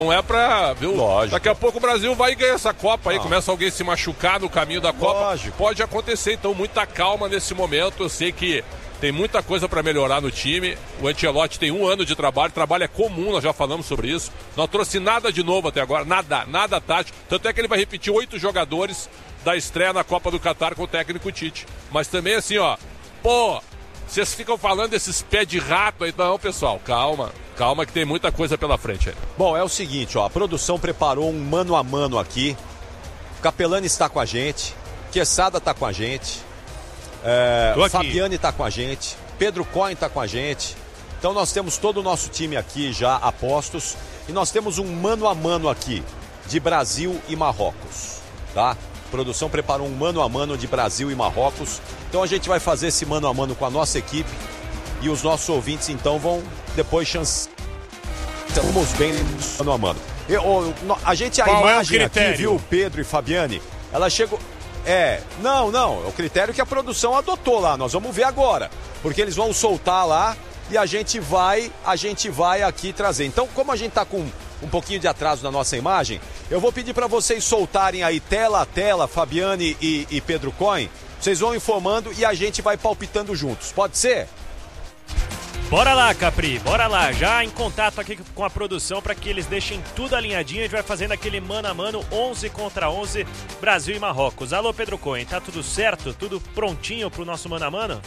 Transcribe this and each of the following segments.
Não é pra, viu? Lógico. Daqui a pouco o Brasil vai ganhar essa Copa aí, começa alguém a se machucar no caminho da Copa. Lógico. Pode acontecer, então muita calma nesse momento. Eu sei que tem muita coisa para melhorar no time. O Ancelotti tem 1 ano de trabalho é comum, nós já falamos sobre isso. Não trouxe nada de novo até agora, nada tático. Tanto é que ele vai repetir 8 jogadores da estreia na Copa do Catar com o técnico Tite. Mas também assim, ó, vocês ficam falando desses pés de rato aí. Não, pessoal, calma que tem muita coisa pela frente aí. Bom, é o seguinte, ó, a produção preparou um mano a mano aqui. O Capelani está com a gente, Quesada está com a gente, Fabiane está com a gente, Pedro Cohen está com a gente. Então nós temos todo o nosso time aqui já a postos e nós temos um mano a mano aqui de Brasil e Marrocos, tá? A produção preparou um mano a mano de Brasil e Marrocos. Então a gente vai fazer esse mano a mano com a nossa equipe e os nossos ouvintes então vão depois estamos bem mano a mano. A gente, a Qual imagem é o aqui, viu, Pedro e Fabiane, ela chegou... Não, é o critério que a produção adotou lá, nós vamos ver agora, porque eles vão soltar lá e a gente vai aqui trazer. Então, como a gente tá com um pouquinho de atraso na nossa imagem, eu vou pedir para vocês soltarem aí tela a tela, Fabiane e Pedro Cohen, vocês vão informando e a gente vai palpitando juntos, pode ser? Bora lá, Capri, bora lá. Já em contato aqui com a produção para que eles deixem tudo alinhadinho. A gente vai fazendo aquele mano a mano, 11 contra 11, Brasil e Marrocos. Alô, Pedro Cohen, tá tudo certo? Tudo prontinho pro nosso mano a mano?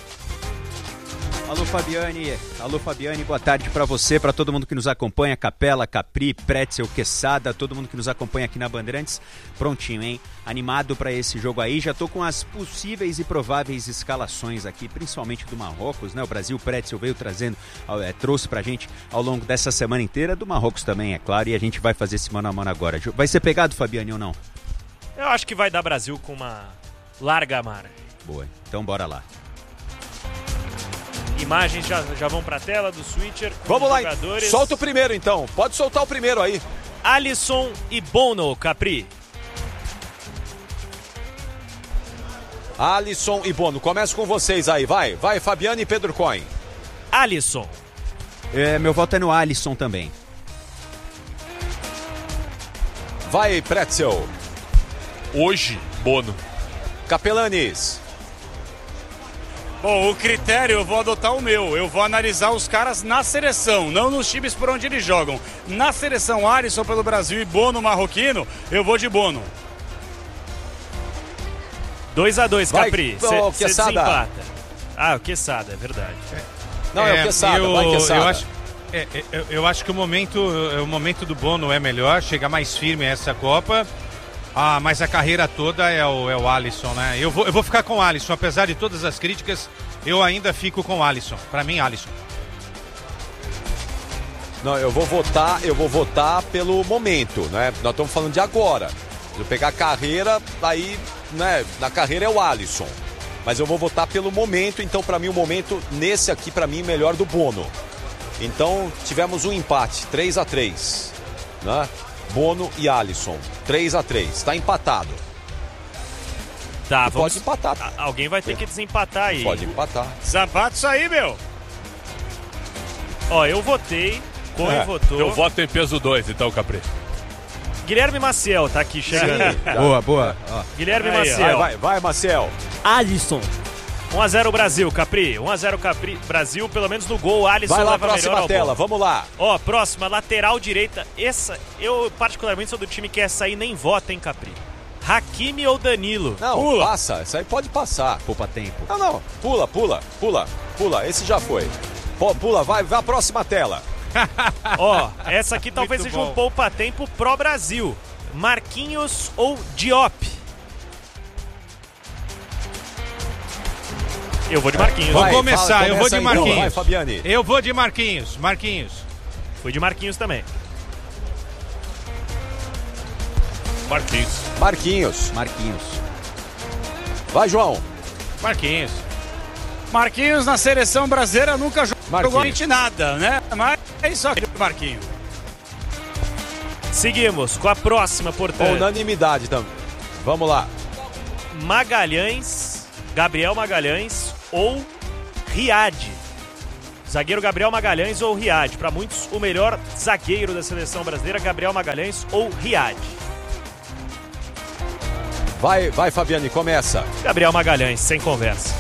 Alô Fabiane, boa tarde para você, para todo mundo que nos acompanha, Capela, Capri, Pretzel, Quesada, todo mundo que nos acompanha aqui na Bandeirantes, prontinho, hein? Animado para esse jogo aí, já tô com as possíveis e prováveis escalações aqui, principalmente do Marrocos, né? O Brasil, Pretzel veio trouxe pra gente ao longo dessa semana inteira, do Marrocos também, é claro, e a gente vai fazer esse mano a mano agora. Vai ser pegado, Fabiane, ou não? Eu acho que vai dar Brasil com uma larga margem. Boa, então bora lá. Imagens já vão pra tela do Switcher. Vamos lá, jogadores. solta o primeiro então. Pode soltar o primeiro aí. Alisson e Bono, Capri. Alisson e Bono, começa com vocês aí, vai Fabiane e Pedro Cohen. Alisson. Meu voto é no Alisson também. Vai, Pretzel. Hoje, Bono. Capelanes. Bom, o critério eu vou adotar o meu. Eu vou analisar os caras na seleção, não nos times por onde eles jogam. Na seleção, Alisson pelo Brasil e Bono marroquino, eu vou de Bono. 2-2, Capri. Você Quesada. desempata. O Quesada, é verdade. Não, é o Quesada, vai Quesada. Eu acho que o momento do Bono é melhor, chega mais firme a essa Copa. Mas a carreira toda é o Alisson, né? Eu vou ficar com o Alisson, apesar de todas as críticas, eu ainda fico com o Alisson. Pra mim, Alisson. Não, eu vou votar pelo momento, né? Nós estamos falando de agora. Se eu pegar a carreira, aí, né, na carreira é o Alisson. Mas eu vou votar pelo momento, então pra mim o momento nesse aqui, pra mim, melhor do Bono. Então, tivemos um empate, 3-3, né? Bono e Alisson, 3-3, tá empatado. Tá, pode empatar. Alguém vai ter que desempatar aí. Pode empatar. Desempata isso aí, meu. Eu votei, Cohen votou. Eu voto em peso 2, então, Capri. Guilherme Maciel tá aqui chegando. Boa. Guilherme Maciel. Vai, Maciel. Alisson. 1-0 Brasil, Capri. 1-0 Capri. Brasil, pelo menos no gol, Alisson vai lá, leva próxima melhor tela, vamos lá. Próxima, lateral direita. Eu particularmente sou do time que essa aí nem vota, hein, Capri. Hakimi ou Danilo? Não, passa, essa aí pode passar. Poupa tempo. Não, pula, esse já foi. Pula, vai a próxima tela. Essa aqui talvez Muito seja um bom. poupa-tempo pró-Brasil. Marquinhos ou Diop? Eu vou de Marquinhos. Vou começar, eu vou de aí, Marquinhos. Vai, Fabiane. Eu vou de Marquinhos. Fui de Marquinhos também. Marquinhos. Vai, João. Marquinhos na seleção brasileira nunca jogou Marquinhos. nada, né? Mas é isso aqui, Marquinhos. Seguimos com a próxima, portanto. Unanimidade também. Vamos lá. Gabriel Magalhães ou Riad. Zagueiro Gabriel Magalhães ou Riad? Para muitos, o melhor zagueiro da seleção brasileira, Gabriel Magalhães ou Riad? Vai, Fabiane, começa. Gabriel Magalhães, sem conversa.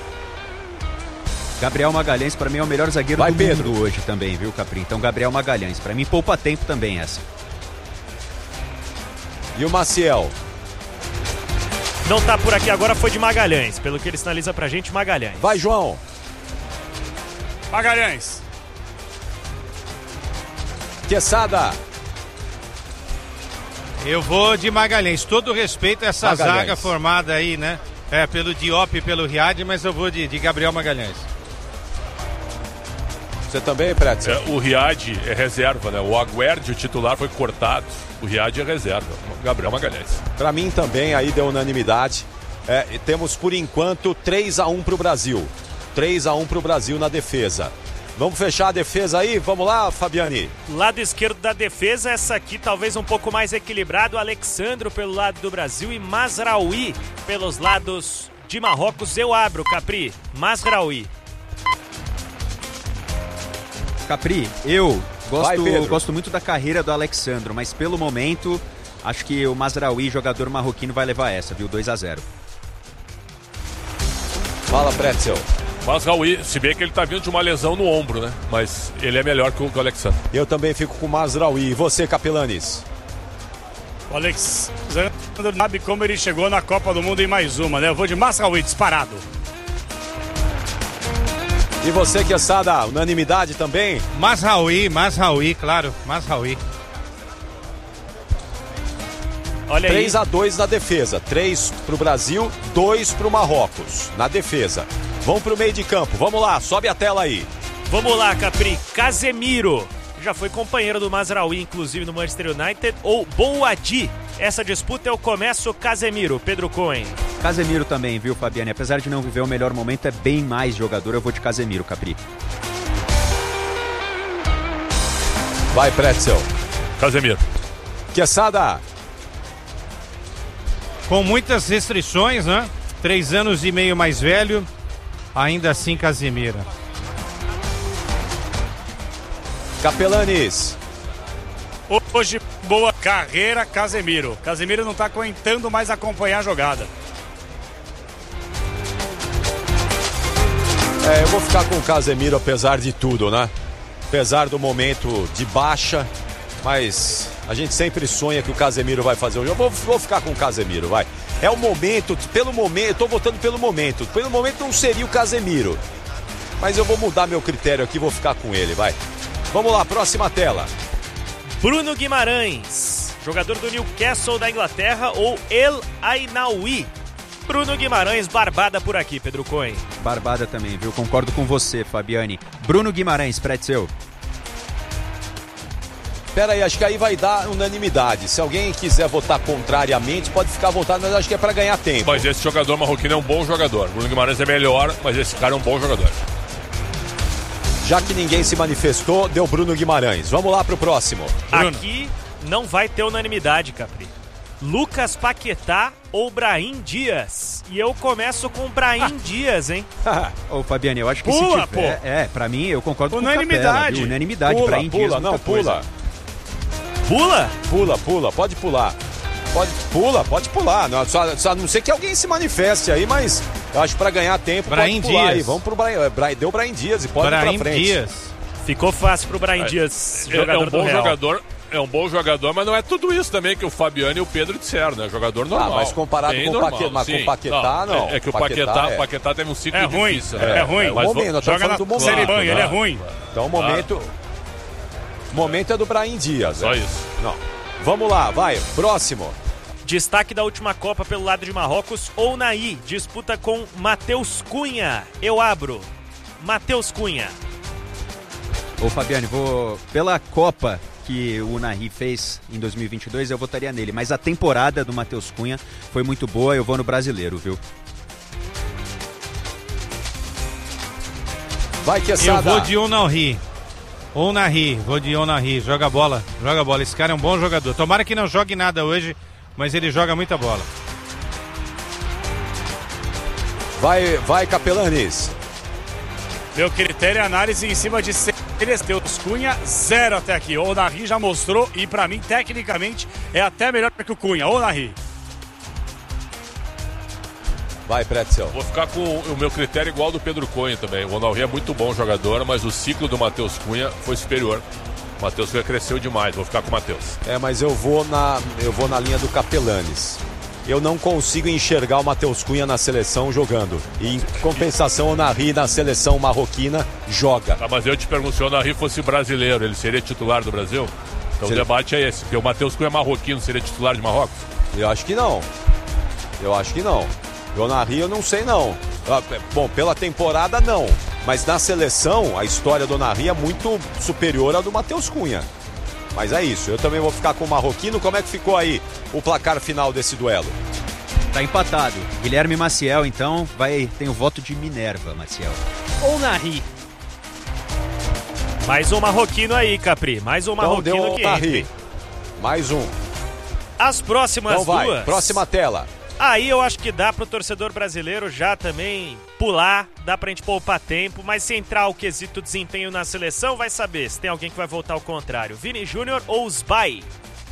Gabriel Magalhães, para mim, é o melhor zagueiro do Pedro. mundo hoje também, viu, Capri? Então, Gabriel Magalhães. Para mim, poupa tempo também essa. E o Maciel? Não tá por aqui agora, foi de Magalhães. Pelo que ele sinaliza pra gente, Magalhães. Vai, João. Magalhães. Quesada. Eu vou de Magalhães. Todo respeito a essa Magalhães. zaga formada aí, né? Pelo Diop e pelo Riad, mas eu vou de Gabriel Magalhães. Você também, Pretzel? O Riad é reserva, né? O Aguerd, o titular, foi cortado. O Riad é reserva. Gabriel Magalhães. Para mim também, aí deu unanimidade. Temos, por enquanto, 3-1 pro Brasil. 3-1 pro Brasil na defesa. Vamos fechar a defesa aí? Vamos lá, Fabiane? Lado esquerdo da defesa, essa aqui talvez um pouco mais equilibrado. Alexandro pelo lado do Brasil e Mazraoui pelos lados de Marrocos. Eu abro, Capri. Mazraoui. Capri, eu gosto muito da carreira do Alexandro, mas pelo momento, acho que o Mazraoui, jogador marroquino, vai levar essa, viu? 2-0. Fala, Pretzel. Mas Raul, se bem que ele tá vindo de uma lesão no ombro, né? Mas ele é melhor que o Alexandre. Eu também fico com o Mazraoui. E você, Capelanes? O Alexandre sabe como ele chegou na Copa do Mundo em mais uma, né? Eu vou de Mazraoui, disparado. E você, Quesada, unanimidade também? Mazraoui, claro, Mazraoui. Olha aí. 3-2 na defesa. 3 pro Brasil, 2 pro Marrocos na defesa. Vamos pro meio de campo. Vamos lá, sobe a tela aí. Vamos lá, Capri. Casemiro. Já foi companheiro do Mazraoui, inclusive, no Manchester United. Ou Boadi. Essa disputa é o começo, Casemiro. Pedro Cohen. Casemiro também, viu, Fabiane? Apesar de não viver o melhor momento, é bem mais jogador. Eu vou de Casemiro, Capri. Vai, Pretzel. Casemiro. Quesada. Com muitas restrições, né? 3 anos e meio mais velho. Ainda assim, Casemiro. Capelanes. Hoje, boa carreira, Casemiro. Casemiro não tá aguentando mais acompanhar a jogada. Eu vou ficar com o Casemiro apesar de tudo, né? Apesar do momento de baixa, mas a gente sempre sonha que o Casemiro vai fazer o jogo. Vou ficar com o Casemiro, vai. É o momento, pelo momento, eu tô votando pelo momento. Pelo momento não seria o Casemiro. Mas eu vou mudar meu critério aqui, vou ficar com ele, vai. Vamos lá, próxima tela. Bruno Guimarães, jogador do Newcastle da Inglaterra, ou El Ainaoui. Bruno Guimarães, barbada por aqui, Pedro Cohen. Barbada também, viu? Concordo com você, Fabiane. Bruno Guimarães, Pretzel. Pera aí, acho que aí vai dar unanimidade. Se alguém quiser votar contrariamente, pode ficar à vontade, mas acho que é pra ganhar tempo. Mas esse jogador marroquino é um bom jogador. Bruno Guimarães é melhor, mas esse cara é um bom jogador. Já que ninguém se manifestou, deu Bruno Guimarães. Vamos lá pro próximo. Bruno. Aqui não vai ter unanimidade, Capri. Lucas Paquetá ou Brahim Dias? E eu começo com Brahim Dias, hein? Ô, Fabiane, eu acho que Pula, se tiver... pra mim, eu concordo unanimidade. com o Capela, viu? Unanimidade, Pula, Brahim Dias, pula, não, pula. Pula? Pula, pode pular. Pode pular. Não, só não sei que alguém se manifeste aí, mas eu acho que pra ganhar tempo, Brahim pode pular Dias. aí. Vamos pro Brahim. Deu Brahim Dias e pode ir pra frente. Dias. Ficou fácil pro Brahim Dias, jogador é um do bom Real. jogador. É um bom jogador, mas não é tudo isso também que o Fabiano e o Pedro disseram, né? Jogador normal. mas comparado bem com o normal, Paquetá, mas sim. com o Paquetá, não. É que o Paquetá Paquetá teve um ciclo É ruim, difícil. é ruim. o momento, nós estamos Joga falando na do momento. Série B, né? ele é ruim. Então o momento é do Brahim Dias. Só isso. Não. Vamos lá, vai. Próximo. Destaque da última Copa pelo lado de Marrocos, ou Naí, disputa com Matheus Cunha. Eu abro. Matheus Cunha. Ô, Fabiane, pela Copa que o Nahi fez em 2022, eu votaria nele. Mas a temporada do Matheus Cunha foi muito boa, eu vou no brasileiro, viu? Vai, Quesada. Eu vou de Onahi. Vou de Onahi. Joga bola. Esse cara é um bom jogador. Tomara que não jogue nada hoje, mas ele joga muita bola. Vai, Capelanes. Meu critério é análise em cima de Matheus Cunha, 0 até aqui. O Onahi já mostrou e pra mim, tecnicamente, é até melhor que o Cunha. Onahi. Vai, Pretzel. Vou ficar com o meu critério igual ao do Pedro Cunha também. O Onahi é muito bom jogador, mas o ciclo do Matheus Cunha foi superior. O Matheus Cunha cresceu demais, vou ficar com o Matheus. Mas eu vou na linha do Capelanes. Eu não consigo enxergar o Matheus Cunha na seleção jogando. E em compensação, o Onahi na seleção marroquina joga. Tá, mas eu te pergunto, se o Onahi fosse brasileiro, ele seria titular do Brasil? Então o debate é esse, porque o Matheus Cunha marroquino seria titular de Marrocos? Eu acho que não. O Onahi eu não sei não. Bom, pela temporada não. Mas na seleção, a história do Onahi é muito superior à do Matheus Cunha. Mas é isso, eu também vou ficar com o marroquino. Como é que ficou aí o placar final desse duelo? Tá empatado. Guilherme Maciel, então, tem o voto de Minerva, Maciel. Onahi. Mais um marroquino aí, Capri. Mais um marroquino então, que entra. Mais um. As próximas então vai, duas. Próxima tela. Aí eu acho que dá pro torcedor brasileiro já também pular, dá pra gente poupar tempo, mas se entrar o quesito desempenho na seleção, vai saber se tem alguém que vai votar ao contrário. Vini Júnior ou Sbai?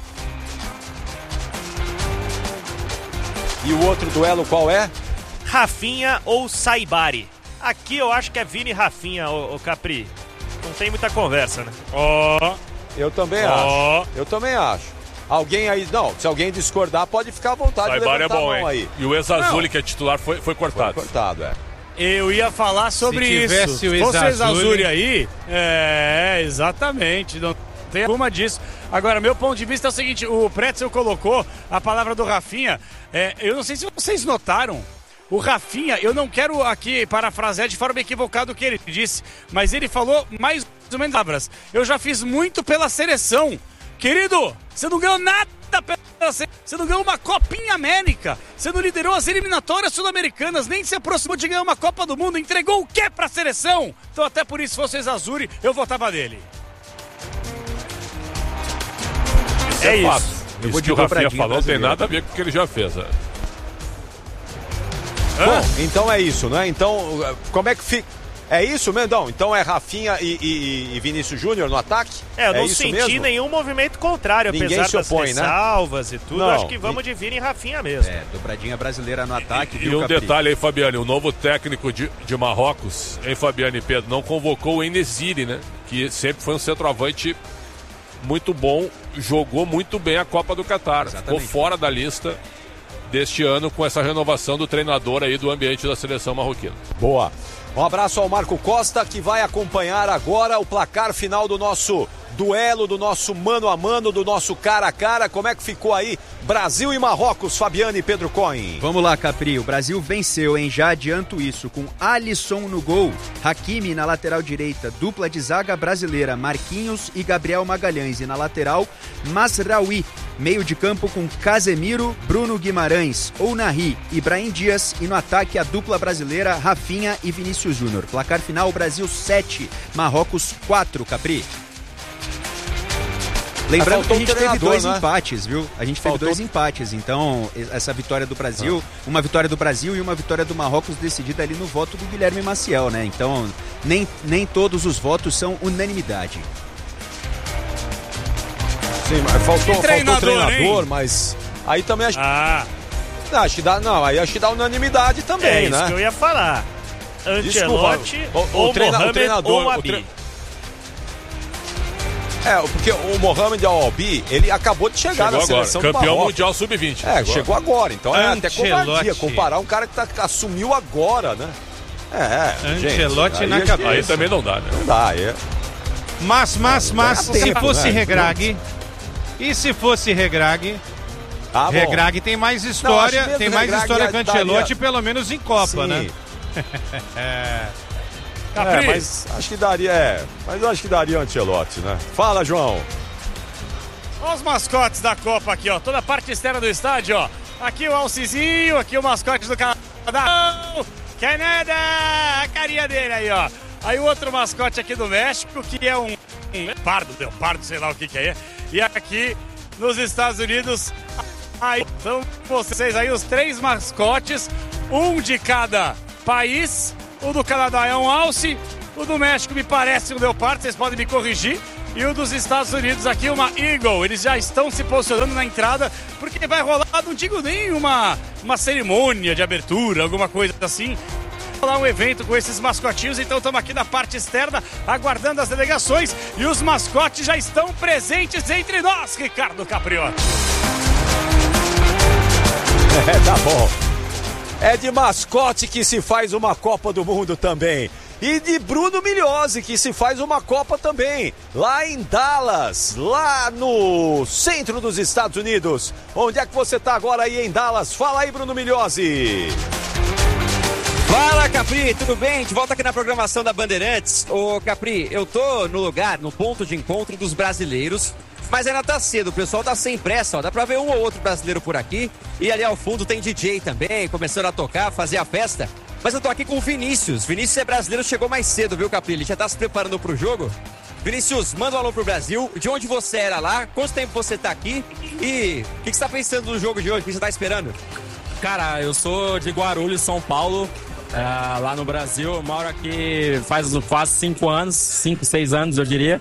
E o outro duelo qual é? Rafinha ou Saibari? Aqui eu acho que é Vini e Rafinha, o Capri. Não tem muita conversa, né? Eu também acho. Alguém aí, não, se alguém discordar, pode ficar à vontade de levantar a mão aí. E o Ex-Azuli, que é titular, foi cortado. Foi cortado, Eu ia falar sobre isso. Se fosse o Ex-Azuli aí, exatamente, não tem alguma disso. Agora, meu ponto de vista é o seguinte, o Pretzel colocou a palavra do Rafinha, eu não sei se vocês notaram, o Rafinha, eu não quero aqui parafrasear de forma equivocada o que ele disse, mas ele falou mais ou menos palavras. Eu já fiz muito pela seleção. Querido, você não ganhou nada pela seleção, você não ganhou uma Copinha América, você não liderou as eliminatórias sul-americanas, nem se aproximou de ganhar uma Copa do Mundo, entregou o quê pra seleção? Então até por isso, se fosse Ex-Azuri, eu votava nele. Isso é fato. Isso que o Rafinha falou não tem nada a ver com o que ele já fez. Bom, então é isso, né? Então, como é que fica? É isso, Mendão? Então é Rafinha e Vinícius Júnior no ataque? Eu não senti nenhum movimento contrário, ninguém apesar se opõe, das ressalvas, né? E tudo. Não, acho que vamos de Vini e Rafinha mesmo. Dobradinha brasileira no ataque. E um detalhe aí, Fabiane, o novo técnico de Marrocos, hein, Fabiane e Pedro, não convocou o En-Nesyri, né? Que sempre foi um centroavante muito bom, jogou muito bem a Copa do Catar. Ficou fora da lista deste ano com essa renovação do treinador aí do ambiente da seleção marroquina. Boa. Um abraço ao Marco Costa, que vai acompanhar agora o placar final do nosso duelo, do nosso mano a mano, do nosso cara a cara. Como é que ficou aí Brasil e Marrocos, Fabiane e Pedro Cohen? Vamos lá, Capri. O Brasil venceu, hein? Já adianto isso, com Alisson no gol, Hakimi na lateral direita, dupla de zaga brasileira, Marquinhos e Gabriel Magalhães. E na lateral, Masraoui. Meio de campo com Casemiro, Bruno Guimarães, Onahi e Brahim Dias. E no ataque, a dupla brasileira, Rafinha e Vinícius Júnior. Placar final, Brasil 7, Marrocos 4, Capri. Lembrando que a gente teve dois empates, viu? A gente teve dois empates, então essa vitória do Brasil, uma vitória do Brasil e uma vitória do Marrocos decidida ali no voto do Guilherme Maciel, né? Então, nem todos os votos são unanimidade. Sim, mas faltou treinador, mas aí também acho que dá, acho que dá unanimidade também, né? É isso que eu ia falar. Ancelotti ou Mohamed ou Abi. Porque o Mohamed Al-Albi, ele acabou de chegar na seleção do Marrocos. Campeão mundial sub-20. Chegou agora. Então é até covardia comparar um cara que assumiu agora, né? Ancelotti na cabeça. Aí também não dá, né? Não dá, Mas, se fosse Regrag... E se fosse Regrag... Regrag tem mais história, que o Ancelotti, pelo menos em Copa, né? Mas acho que daria, Ancelotti, né? Fala, João. Olha os mascotes da Copa aqui, ó. Toda a parte externa do estádio, ó. Aqui o Alcizinho, aqui o mascote do Canadá. Canadá! A carinha dele aí, ó. Aí o outro mascote aqui do México, que é um pardo, sei lá o que é. E aqui nos Estados Unidos, aí são vocês aí os 3 mascotes, um de cada país. O do Canadá é um alce, O do México me parece um Leopard, vocês podem me corrigir. E o dos Estados Unidos aqui, uma Eagle. Eles já estão se posicionando na entrada, porque vai rolar, não digo nem uma cerimônia de abertura, alguma coisa assim. Vai rolar um evento com esses mascotinhos, então estamos aqui na parte externa, aguardando as delegações. E os mascotes já estão presentes entre nós, Ricardo Capriotti. Tá bom. É de mascote que se faz uma Copa do Mundo também. E de Bruno Migliozzi, que se faz uma Copa também, lá em Dallas, lá no centro dos Estados Unidos. Onde é que você tá agora aí em Dallas? Fala aí, Bruno Migliozzi. Fala, Capri, tudo bem? De volta aqui na programação da Bandeirantes. Ô, Capri, eu tô no lugar, no ponto de encontro dos brasileiros, mas ainda tá cedo, o pessoal tá sem pressa, ó. Dá pra ver um ou outro brasileiro por aqui. E ali ao fundo tem DJ também, começando a tocar, fazer a festa. Mas eu tô aqui com o Vinícius. Vinícius é brasileiro, chegou mais cedo, viu, Capri? Ele já tá se preparando pro jogo. Vinícius, manda um alô pro Brasil. De onde você era lá? Quanto tempo você tá aqui? E o que você tá pensando no jogo de hoje? O que você tá esperando? Cara, eu sou de Guarulhos, São Paulo, lá no Brasil. Eu moro aqui faz 5 anos, 5, 6 anos, eu diria.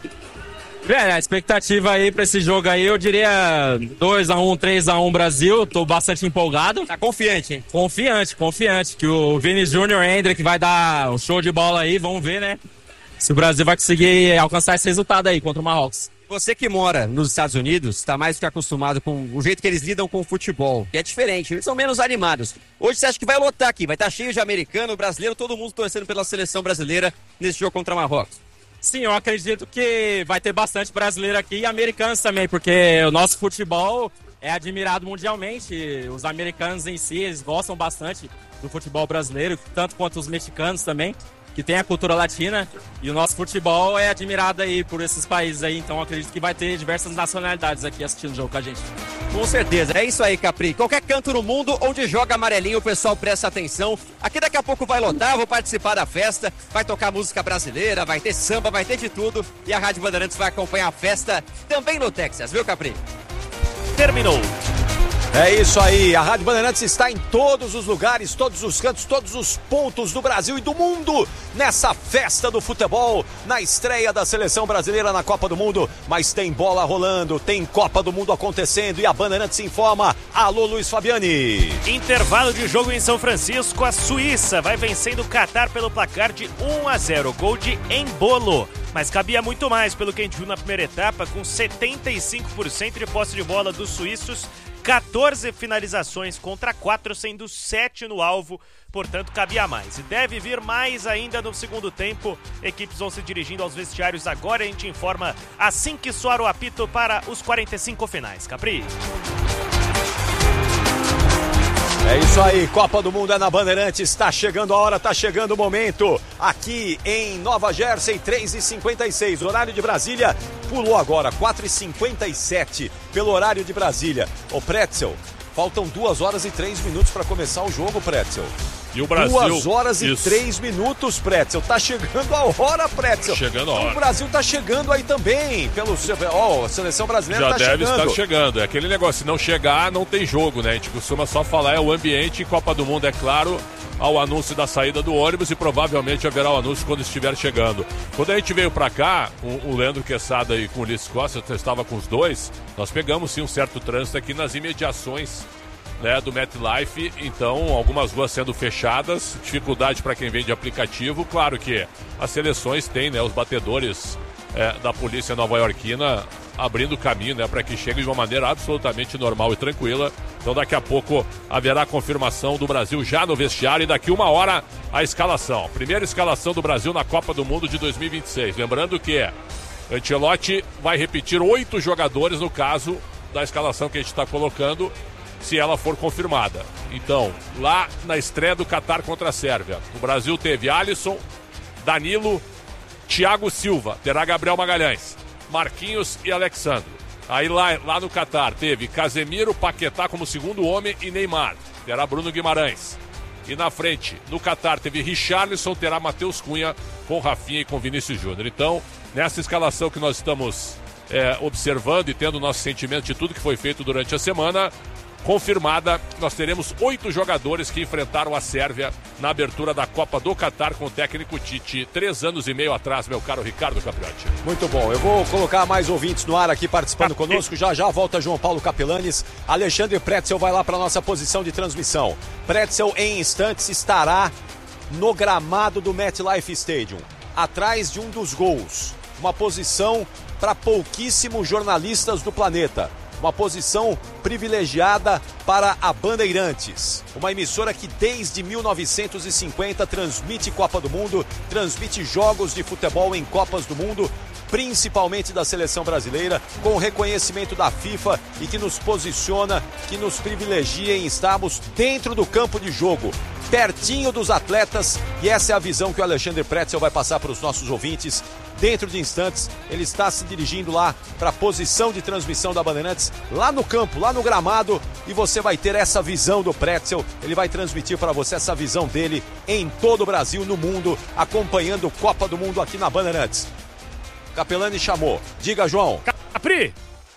A expectativa aí pra esse jogo aí, eu diria 2-1, 3-1 Brasil. Tô bastante empolgado. Tá confiante, hein? Confiante. Que o Vini Júnior Hendrick vai dar um show de bola aí. Vamos ver, né? Se o Brasil vai conseguir alcançar esse resultado aí contra o Marrocos. Você que mora nos Estados Unidos, está mais do que acostumado com o jeito que eles lidam com o futebol, que é diferente, eles são menos animados. Hoje você acha que vai lotar aqui, vai estar cheio de americano, brasileiro, todo mundo torcendo pela seleção brasileira nesse jogo contra o Marrocos? Sim, eu acredito que vai ter bastante brasileiro aqui e americanos também, porque o nosso futebol é admirado mundialmente. Os americanos em si, eles gostam bastante do futebol brasileiro, tanto quanto os mexicanos também, que tem a cultura latina, e o nosso futebol é admirado aí por esses países aí, então acredito que vai ter diversas nacionalidades aqui assistindo o jogo com a gente. Com certeza, é isso aí, Capri. Qualquer canto no mundo onde joga amarelinho, o pessoal presta atenção. Aqui daqui a pouco vai lotar, vou participar da festa, vai tocar música brasileira, vai ter samba, vai ter de tudo, e a Rádio Bandeirantes vai acompanhar a festa também no Texas, viu, Capri? Terminou. É isso aí, a Rádio Bandeirantes está em todos os lugares, todos os cantos, todos os pontos do Brasil e do mundo nessa festa do futebol, na estreia da seleção brasileira na Copa do Mundo. Mas tem bola rolando, tem Copa do Mundo acontecendo e a Bandeirantes informa. Alô, Luiz Fabiani. Intervalo de jogo em São Francisco, a Suíça vai vencendo o Catar pelo placar de 1-0, gol de Embolo. Mas cabia muito mais, pelo que a gente viu na primeira etapa, com 75% de posse de bola dos suíços, 14 finalizações contra 4, sendo 7 no alvo, portanto cabia mais. E deve vir mais ainda no segundo tempo. Equipes vão se dirigindo aos vestiários agora, a gente informa assim que soar o apito para os 45 finais. Capri. É isso aí, Copa do Mundo é na Bandeirantes, está chegando a hora, está chegando o momento, aqui em Nova Jersey, 3h56, horário de Brasília, pulou agora, 4h57, pelo horário de Brasília. Ô Pretzel, faltam 2 horas e 3 minutos para começar o jogo, Pretzel. E o Brasil... 2 horas e 3 minutos, Pretzel. Tá chegando a hora, Pretzel. Chegando a hora. O Brasil tá chegando aí também. A seleção brasileira já tá chegando. Já deve estar chegando. É aquele negócio, se não chegar, não tem jogo, né? A gente costuma só falar, é o ambiente. Copa do Mundo, é claro, ao anúncio da saída do ônibus e provavelmente haverá o anúncio quando estiver chegando. Quando a gente veio pra cá, o Leandro Quesada e com o Ulisses Costa, eu estava com os dois, nós pegamos sim um certo trânsito aqui nas imediações, né, do MetLife, então algumas ruas sendo fechadas, dificuldade para quem vem de aplicativo. Claro que as seleções têm, né, os batedores da polícia nova-iorquina abrindo caminho, né, para que chegue de uma maneira absolutamente normal e tranquila. Então daqui a pouco haverá confirmação do Brasil já no vestiário e daqui 1 hora a escalação. Primeira escalação do Brasil na Copa do Mundo de 2026. Lembrando que Ancelotti vai repetir 8 jogadores no caso da escalação que a gente está colocando, se ela for confirmada. Então, lá na estreia do Catar contra a Sérvia, o Brasil teve Alisson, Danilo, Thiago Silva, terá Gabriel Magalhães, Marquinhos e Alexandre. Aí lá no Catar teve Casemiro, Paquetá como segundo homem e Neymar, terá Bruno Guimarães. E na frente, no Catar, teve Richarlison, terá Matheus Cunha com Rafinha e com Vinícius Júnior. Então, nessa escalação que nós estamos observando e tendo o nosso sentimento de tudo que foi feito durante a semana, confirmada. Nós teremos 8 jogadores que enfrentaram a Sérvia na abertura da Copa do Catar com o técnico Tite, 3 anos e meio atrás, meu caro Ricardo Capriotti. Muito bom, eu vou colocar mais ouvintes no ar aqui participando conosco, já volta João Paulo Capelanes, Alexandre Pretzel vai lá para nossa posição de transmissão. Pretzel em instantes estará no gramado do MetLife Stadium, atrás de um dos gols, uma posição para pouquíssimos jornalistas do planeta. Uma posição privilegiada para a Bandeirantes, uma emissora que desde 1950 transmite Copa do Mundo, transmite jogos de futebol em Copas do Mundo, principalmente da seleção brasileira, com reconhecimento da FIFA e que nos posiciona, que nos privilegia em estarmos dentro do campo de jogo, pertinho dos atletas, e essa é a visão que o Alexandre Pretzel vai passar para os nossos ouvintes. Dentro de instantes, ele está se dirigindo lá para a posição de transmissão da Bandeirantes, lá no campo, lá no gramado, e você vai ter essa visão do Pretzel. Ele vai transmitir para você essa visão dele em todo o Brasil, no mundo, acompanhando Copa do Mundo aqui na Bandeirantes. Capelani chamou. Diga, João. Capri!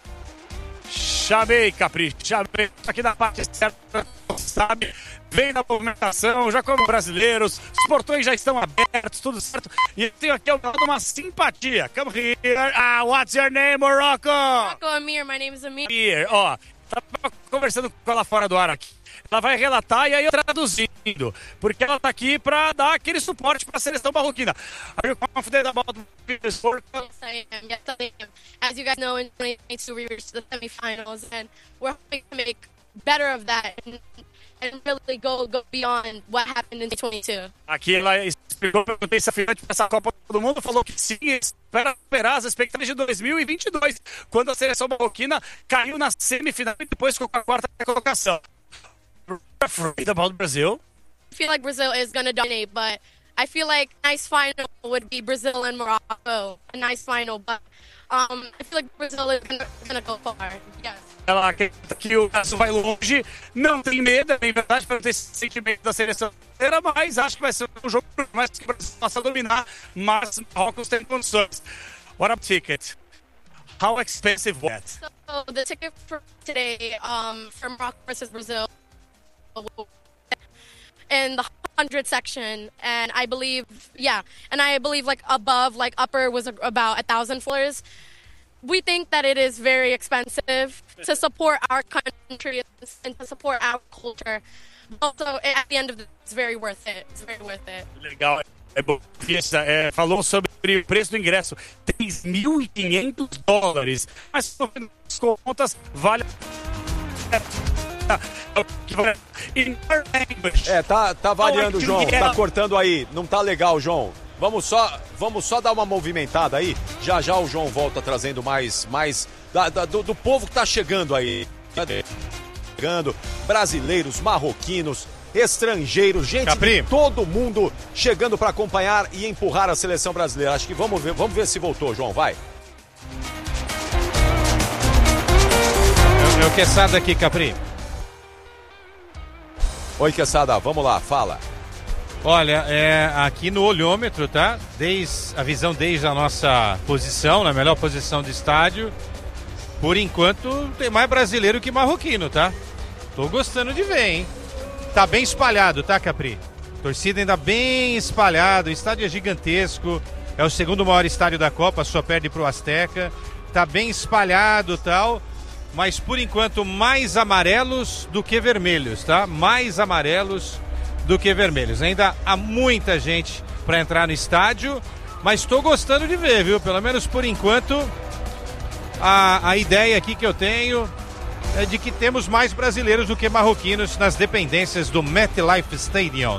Chamei, Capri. Chamei. Aqui na parte certa, sabe? Vem na movimentação, já como brasileiros, os portões já estão abertos, tudo certo. E eu tenho aqui uma simpatia. Come here. What's your name, Morocco? Morocco Amir, my name is Amir. Ó, tava conversando com ela fora do ar aqui. Ela vai relatar e aí eu traduzindo, porque ela tá aqui para dar aquele suporte para a seleção marroquina. Are you confident about this work? Yes, I am. Yes, I am. As you guys know, in 2022 we reached the semifinals, and we're hoping to make better of that and really go beyond what happened in 2022. Aqui ela explicou, perguntei se a final para essa Copa do Mundo, falou que sim, espera superar as expectativas de 2022, quando a seleção marroquina caiu na semifinal e depois ficou com a quarta colocação. Afraid about Brazil? I feel like Brazil is going to dominate, but I feel like a nice final would be Brazil and Morocco. A nice final, but I feel like Brazil is going to go far. Yes. Ela acredita que o Brasil vai longe, não tem medo, é verdade, para ter esse sentimento da seleção brasileira, mas acho que vai ser um jogo mais que o Brasil possa dominar, mas Marrocos tem condições. What a ticket? How expensive was it? So the ticket for today, for Morocco versus Brazil, in the 100 section, and I believe like above, like upper was about $1,000. We think that it is very expensive to support our country and to support our culture. But also, at the end of it, it's very worth it. It's very worth it. Legal. Falou sobre o preço do ingresso, $3.500. Mas as contas vale. Tá variando, João. Tá cortando aí. Não tá legal, João. Vamos só dar uma movimentada aí. Já o João volta trazendo mais do povo que tá chegando aí. Chegando, brasileiros, marroquinos, estrangeiros, gente de todo mundo chegando para acompanhar e empurrar a seleção brasileira. Acho que vamos ver se voltou, João, vai. É o Quesada aqui, Capri. Oi, Quesada, vamos lá, fala. Olha, aqui no olhômetro, tá? Desde a nossa posição, na melhor posição do estádio, por enquanto tem mais brasileiro que marroquino, tá? Tô gostando de ver, hein? Tá bem espalhado, tá, Capri? Torcida ainda bem espalhada, o estádio é gigantesco, é o segundo maior estádio da Copa, só perde pro Azteca, tá bem espalhado e tal, mas por enquanto mais amarelos do que vermelhos, tá? Mais amarelos do que vermelhos. Ainda há muita gente para entrar no estádio, mas estou gostando de ver, viu? Pelo menos por enquanto, a ideia aqui que eu tenho é de que temos mais brasileiros do que marroquinos nas dependências do MetLife Stadium.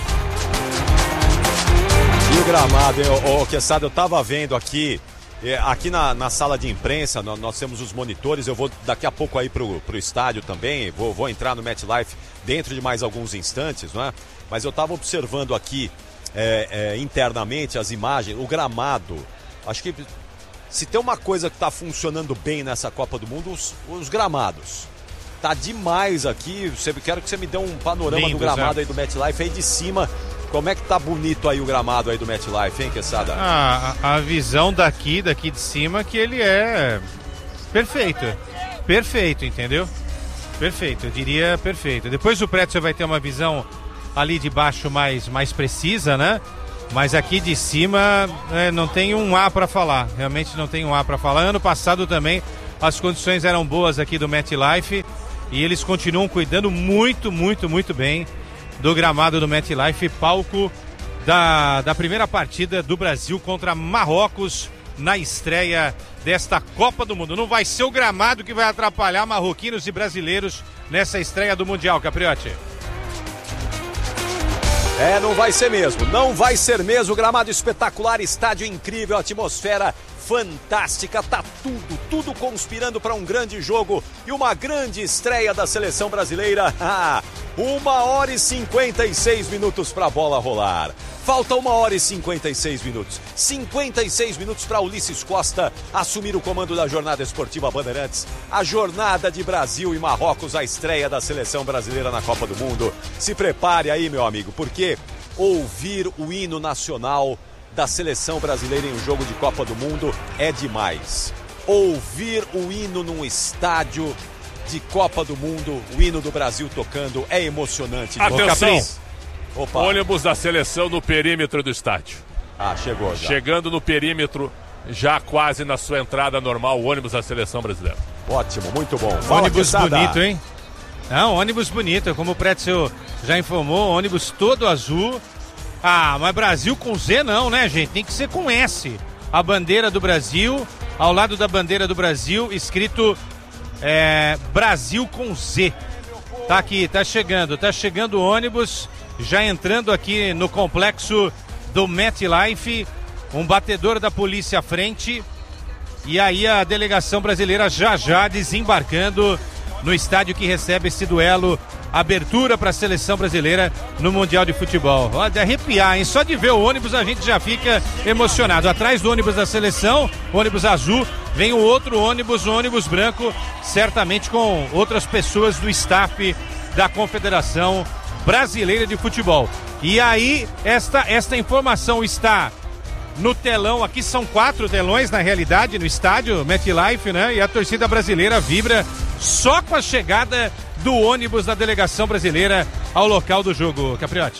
E o gramado, Quesada, eu tava vendo aqui na sala de imprensa, nós temos os monitores, eu vou daqui a pouco aí pro estádio também, vou entrar no MetLife dentro de mais alguns instantes, não é? Mas eu tava observando aqui internamente as imagens, o gramado, acho que se tem uma coisa que tá funcionando bem nessa Copa do Mundo, os gramados. Tá demais aqui, quero que você me dê um panorama do gramado aí do MetLife aí de cima. Como é que tá bonito aí o gramado aí do MetLife, hein, Quesada? A visão daqui de cima, que ele é perfeito, entendeu? Perfeito, eu diria perfeito. Depois o Pretzel vai ter uma visão ali de baixo mais precisa, né? Mas aqui de cima não tem um A para falar. Realmente não tem um A para falar. Ano passado também as condições eram boas aqui do MetLife e eles continuam cuidando muito bem do gramado do MetLife, palco da primeira partida do Brasil contra Marrocos na estreia desta Copa do Mundo. Não vai ser o gramado que vai atrapalhar marroquinos e brasileiros nessa estreia do Mundial, Capriotti. Não vai ser mesmo. Não vai ser mesmo. Gramado espetacular, estádio incrível, atmosfera fantástica. Tá tudo conspirando para um grande jogo e uma grande estreia da seleção brasileira. 1h56 minutos para a bola rolar. Falta 1h56 minutos. 56 minutos para Ulisses Costa assumir o comando da jornada esportiva Bandeirantes. A jornada de Brasil e Marrocos, a estreia da seleção brasileira na Copa do Mundo. Se prepare aí, meu amigo, porque ouvir o hino nacional da seleção brasileira em um jogo de Copa do Mundo é demais. Ouvir o hino num estádio de Copa do Mundo, o hino do Brasil tocando, é emocionante. Atenção! Opa. Ônibus da seleção no perímetro do estádio. Chegou já. Chegando no perímetro, já quase na sua entrada normal, o ônibus da seleção brasileira. Ótimo, muito bom. Ônibus bonito, hein? Não, ônibus bonito, como o Pretzel já informou, ônibus todo azul. Mas Brasil com Z não, né, gente? Tem que ser com S. A bandeira do Brasil, ao lado da bandeira do Brasil, escrito Brasil com Z. Tá aqui, tá chegando o ônibus, já entrando aqui no complexo do MetLife, um batedor da polícia à frente, e aí a delegação brasileira já desembarcando no estádio que recebe esse duelo, abertura para a seleção brasileira no Mundial de Futebol. Olha, de arrepiar, hein? Só de ver o ônibus a gente já fica emocionado. Atrás do ônibus da seleção, ônibus azul, vem o outro ônibus, o ônibus branco, certamente com outras pessoas do staff da Confederação Brasileira de Futebol. E aí, esta informação está no telão, aqui são 4 telões na realidade, no estádio MetLife, né? E a torcida brasileira vibra só com a chegada do ônibus da delegação brasileira ao local do jogo, Capriotti.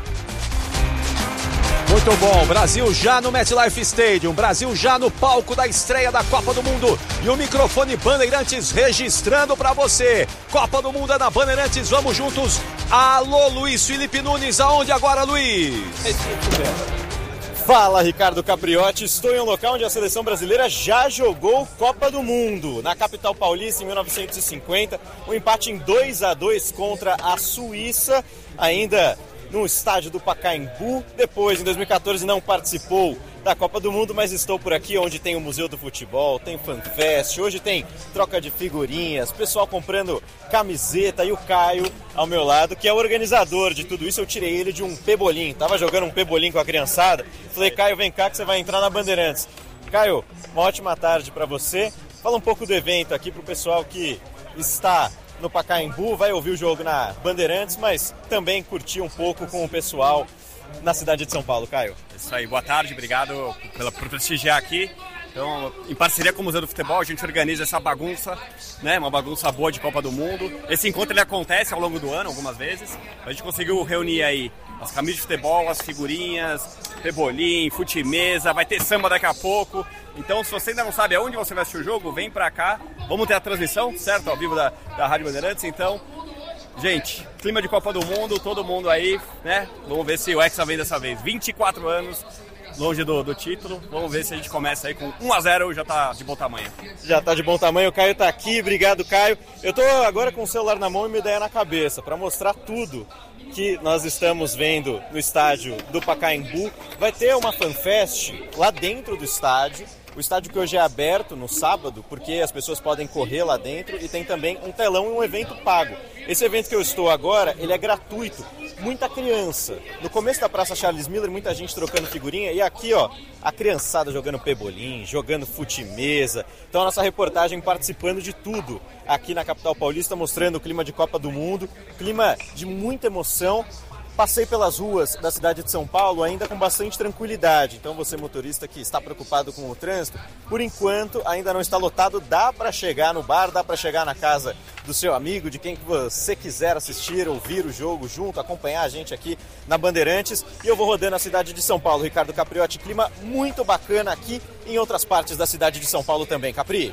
Muito bom, Brasil já no MetLife Stadium, Brasil já no palco da estreia da Copa do Mundo e o microfone Bandeirantes registrando para você. Copa do Mundo é na Bandeirantes, vamos juntos. Alô, Luiz Felipe Nunes, aonde agora, Luiz? Fala, Ricardo Capriotti, estou em um local onde a seleção brasileira já jogou Copa do Mundo, na capital paulista em 1950, um empate em 2-2 contra a Suíça, ainda no estádio do Pacaembu. Depois, em 2014, não participou da Copa do Mundo, mas estou por aqui onde tem o Museu do Futebol, tem FanFest, hoje tem troca de figurinhas, pessoal comprando camiseta, e o Caio ao meu lado, que é o organizador de tudo isso. Eu tirei ele de um pebolim, tava jogando um pebolim com a criançada, falei, Caio, vem cá que você vai entrar na Bandeirantes. Caio, uma ótima tarde para você. Fala um pouco do evento aqui pro pessoal que está no Pacaembu, vai ouvir o jogo na Bandeirantes, mas também curtir um pouco com o pessoal na cidade de São Paulo, Caio. Isso aí, boa tarde, obrigado por prestigiar aqui. Então, em parceria com o Museu do Futebol, a gente organiza essa bagunça, né? Uma bagunça boa de Copa do Mundo. Esse encontro ele acontece ao longo do ano, algumas vezes. A gente conseguiu reunir aí as camisas de futebol, as figurinhas, pebolim, fute-mesa, vai ter samba daqui a pouco. Então, se você ainda não sabe aonde você vai assistir o jogo, vem pra cá. Vamos ter a transmissão, certo? Ao vivo da Rádio Bandeirantes. Então, gente, clima de Copa do Mundo, todo mundo aí, né? Vamos ver se o Hexa vem dessa vez. 24 anos, longe do título. Vamos ver se a gente começa aí com 1-0, já tá de bom tamanho. Já tá de bom tamanho, o Caio tá aqui, obrigado, Caio. Eu tô agora com o celular na mão e uma ideia na cabeça para mostrar tudo que nós estamos vendo no estádio do Pacaembu. Vai ter uma FanFest lá dentro do estádio. O estádio que hoje é aberto no sábado, porque as pessoas podem correr lá dentro, e tem também um telão e um evento pago. Esse evento que eu estou agora, ele é gratuito. Muita criança. No começo da Praça Charles Miller, muita gente trocando figurinha, e aqui, ó, a criançada jogando pebolim, jogando fute-mesa. Então a nossa reportagem participando de tudo aqui na capital paulista, mostrando o clima de Copa do Mundo, clima de muita emoção. Passei pelas ruas da cidade de São Paulo ainda com bastante tranquilidade. Então você, motorista que está preocupado com o trânsito, por enquanto ainda não está lotado. Dá para chegar no bar, dá para chegar na casa do seu amigo, de quem que você quiser assistir, ouvir o jogo junto, acompanhar a gente aqui na Bandeirantes. E eu vou rodando a cidade de São Paulo. Ricardo Capriotti, clima muito bacana aqui em outras partes da cidade de São Paulo também. Capri.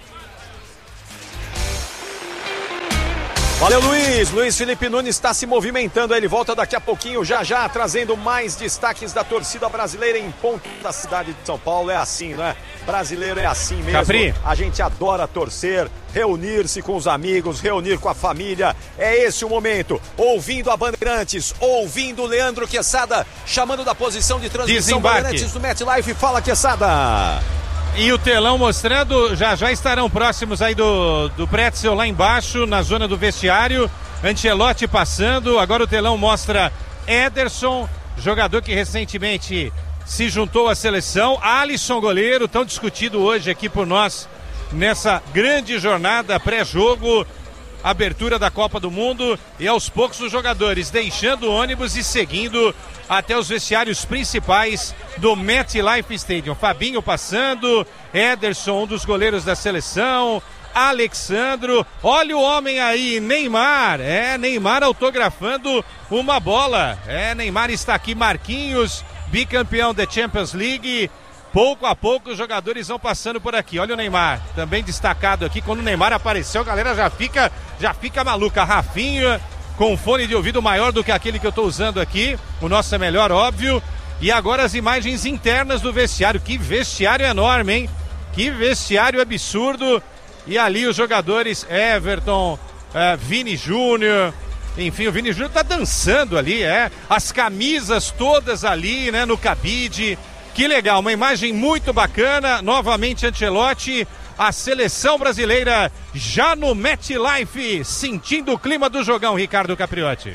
Valeu, Luiz. Luiz Felipe Nunes está se movimentando. Ele volta daqui a pouquinho, já, trazendo mais destaques da torcida brasileira em ponto da cidade de São Paulo. É assim, né? Brasileiro é assim mesmo. Capri. A gente adora torcer, reunir-se com os amigos, reunir com a família. É esse o momento. Ouvindo a Bandeirantes, ouvindo o Leandro Quesada, chamando da posição de transmissão. Desembarque. Bandeirantes do MetLife. Fala, Quesada. E o telão mostrando, já estarão próximos aí do Pretzel lá embaixo, na zona do vestiário. Ancelotti passando, agora o telão mostra Ederson, jogador que recentemente se juntou à seleção. Alisson, goleiro, tão discutido hoje aqui por nós nessa grande jornada pré-jogo, abertura da Copa do Mundo. E aos poucos os jogadores deixando o ônibus e seguindo até os vestiários principais do MetLife Stadium. Fabinho passando, Ederson, um dos goleiros da seleção, Alexandro, olha o homem aí, Neymar, Neymar autografando uma bola, Neymar está aqui, Marquinhos, bicampeão da Champions League. Pouco a pouco os jogadores vão passando por aqui. Olha o Neymar, também destacado aqui. Quando o Neymar apareceu, a galera já fica maluca. Rafinha, com um fone de ouvido maior do que aquele que eu estou usando aqui. O nosso é melhor, óbvio. E agora as imagens internas do vestiário. Que vestiário enorme, hein? Que vestiário absurdo. E ali os jogadores, Everton, Vini Júnior. Enfim, o Vini Júnior tá dançando ali, As camisas todas ali, né, no cabide. Que legal, uma imagem muito bacana. Novamente Ancelotti, a seleção brasileira já no MetLife, sentindo o clima do jogão, Ricardo Capriotti.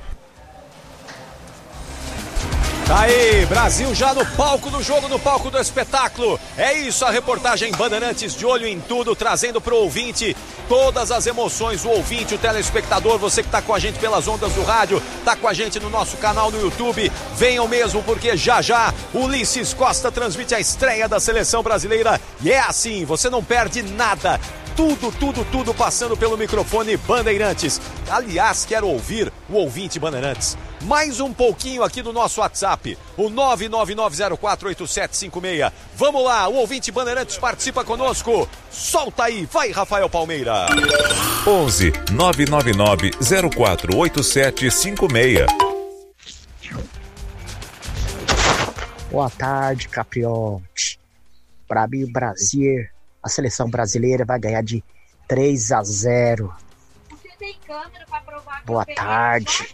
Tá aí, Brasil já no palco do jogo, no palco do espetáculo. É isso, a reportagem Bandeirantes de olho em tudo, trazendo pro ouvinte todas as emoções, o ouvinte, o telespectador, você que tá com a gente pelas ondas do rádio, tá com a gente no nosso canal no YouTube, venham mesmo, porque já Ulisses Costa transmite a estreia da seleção brasileira e é assim, você não perde nada. Tudo passando pelo microfone Bandeirantes. Aliás, quero ouvir o ouvinte Bandeirantes. Mais um pouquinho aqui do nosso WhatsApp, o 999048756. Vamos lá, o ouvinte Bandeirantes participa conosco. Solta aí, vai Rafael Palmeira. 11 999 048756. Boa tarde, Capriotti. Para mim, o Brasil, a seleção brasileira vai ganhar de 3-0. Boa tarde.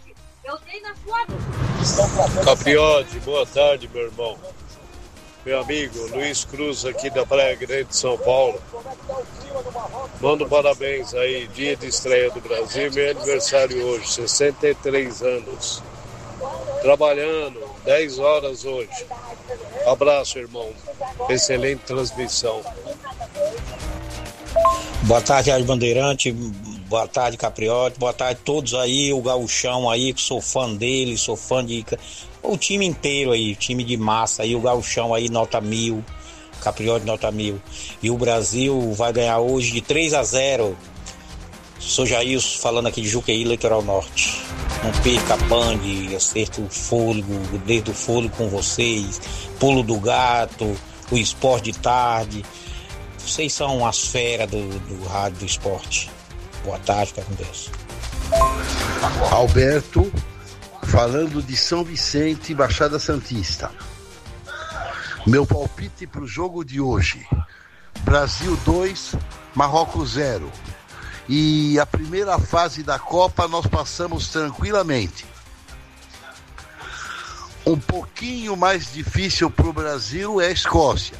Capriotti, boa tarde, meu irmão. Meu amigo Luiz Cruz, aqui da Praia Grande de São Paulo. Mando parabéns aí, dia de estreia do Brasil, meu aniversário hoje, 63 anos. Trabalhando, 10 horas hoje. Abraço, irmão. Excelente transmissão. Boa tarde, Rádio Bandeirante. Boa tarde, Capriotti. Boa tarde a todos aí, o Gauchão aí, que sou fã dele, sou fã de... O time inteiro aí, time de massa aí, o Gauchão aí, nota 1000. Capriotti, nota 1000. E o Brasil vai ganhar hoje de 3-0. Sou Jailson, falando aqui de Juqueí, Litoral Norte. Não perca a Band, acerto o fôlego, desde o fôlego com vocês, pulo do gato, o esporte de tarde. Vocês são as feras do rádio do esporte. Boa tarde, fica com Deus. Alberto, falando de São Vicente, Baixada Santista. Meu palpite para o jogo de hoje: Brasil 2, Marrocos 0. E a primeira fase da Copa nós passamos tranquilamente. Um pouquinho mais difícil para o Brasil é a Escócia.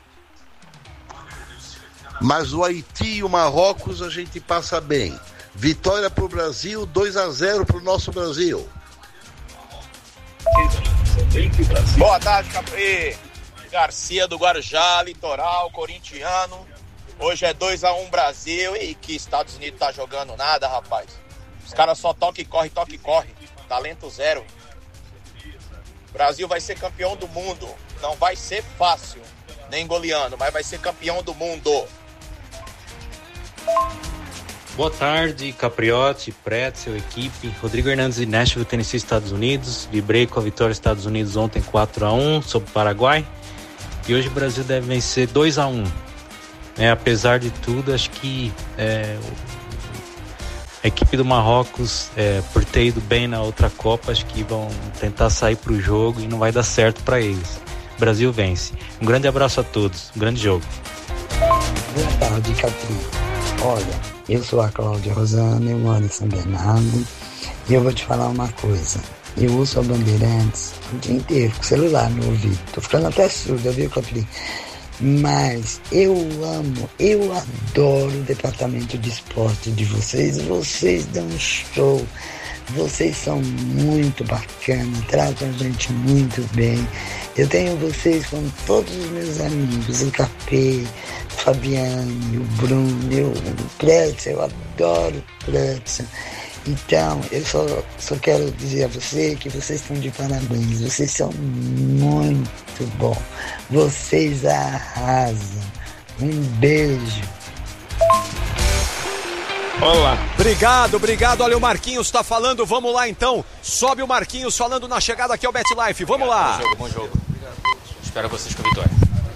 Mas o Haiti e o Marrocos a gente passa bem. Vitória para o Brasil, 2-0 para o nosso Brasil. Boa tarde, Capri. Garcia do Guarujá, litoral, corintiano. Hoje é 2-1 Brasil. E que Estados Unidos tá jogando nada, rapaz. Os caras só toca e corre. Talento zero. O Brasil vai ser campeão do mundo. Não vai ser fácil, nem goleando, mas vai ser campeão do mundo. Boa tarde, Capriotti, Pretzel, equipe. Rodrigo Hernandes de Nashville, Tennessee, Estados Unidos. Vibrei com a vitória dos Estados Unidos ontem 4-1 sobre o Paraguai. E hoje o Brasil deve vencer 2-1. Apesar de tudo, acho que a equipe do Marrocos, por ter ido bem na outra Copa, acho que vão tentar sair para o jogo e não vai dar certo para eles. O Brasil vence. Um grande abraço a todos. Um grande jogo. Boa tarde, Capri. Olha, eu sou a Cláudia Rosana, eu moro em São Bernardo e eu vou te falar uma coisa. Eu uso a Bandeirantes o dia inteiro, com o celular no ouvido. Tô ficando até surda, viu, Capri? Mas eu amo, eu adoro o departamento de esporte de vocês. Vocês dão um show. Vocês são muito bacanas, tratam a gente muito bem. Eu tenho vocês como todos os meus amigos, o Capê, o Fabiano, o Bruno, o Pretzel, eu adoro o Pretzel. Então, eu só quero dizer a você que vocês estão de parabéns. Vocês são muito bons. Vocês arrasam. Um beijo. Olá. Obrigado. Olha, o Marquinhos tá falando. Vamos lá, então. Sobe o Marquinhos falando na chegada aqui ao BetLife. Vamos lá. Bom jogo. Espero vocês com a vitória.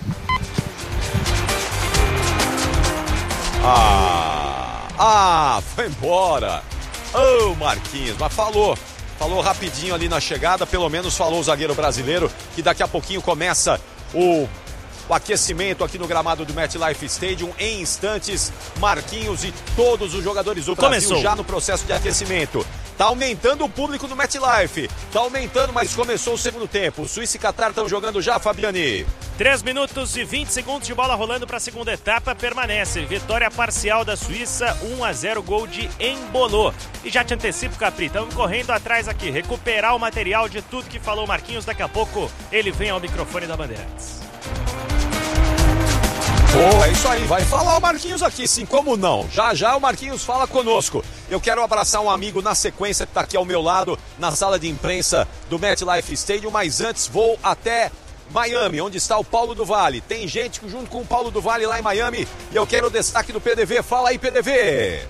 Foi embora. Ô, Marquinhos, mas falou rapidinho ali na chegada, pelo menos falou o zagueiro brasileiro, que daqui a pouquinho começa o aquecimento aqui no gramado do MetLife Stadium. Em instantes, Marquinhos e todos os jogadores do Brasil já no processo de aquecimento. Tá aumentando o público do MetLife. Tá aumentando, mas começou o segundo tempo. Suíça e Catar estão jogando já, Fabiani. 3 minutos e 20 segundos de bola rolando para a segunda etapa. Permanece. Vitória parcial da Suíça, 1-0, gol de Embolô. E já te antecipo, Capri, estamos correndo atrás aqui. Recuperar o material de tudo que falou Marquinhos. Daqui a pouco ele vem ao microfone da Bandeirantes. É isso aí, vai falar o Marquinhos aqui, sim, como não? Já o Marquinhos fala conosco. Eu quero abraçar um amigo na sequência que está aqui ao meu lado, na sala de imprensa do MetLife Stadium, mas antes vou até Miami, onde está o Paulo do Vale. Tem gente junto com o Paulo do Vale lá em Miami e eu quero o destaque do PDV. Fala aí, PDV!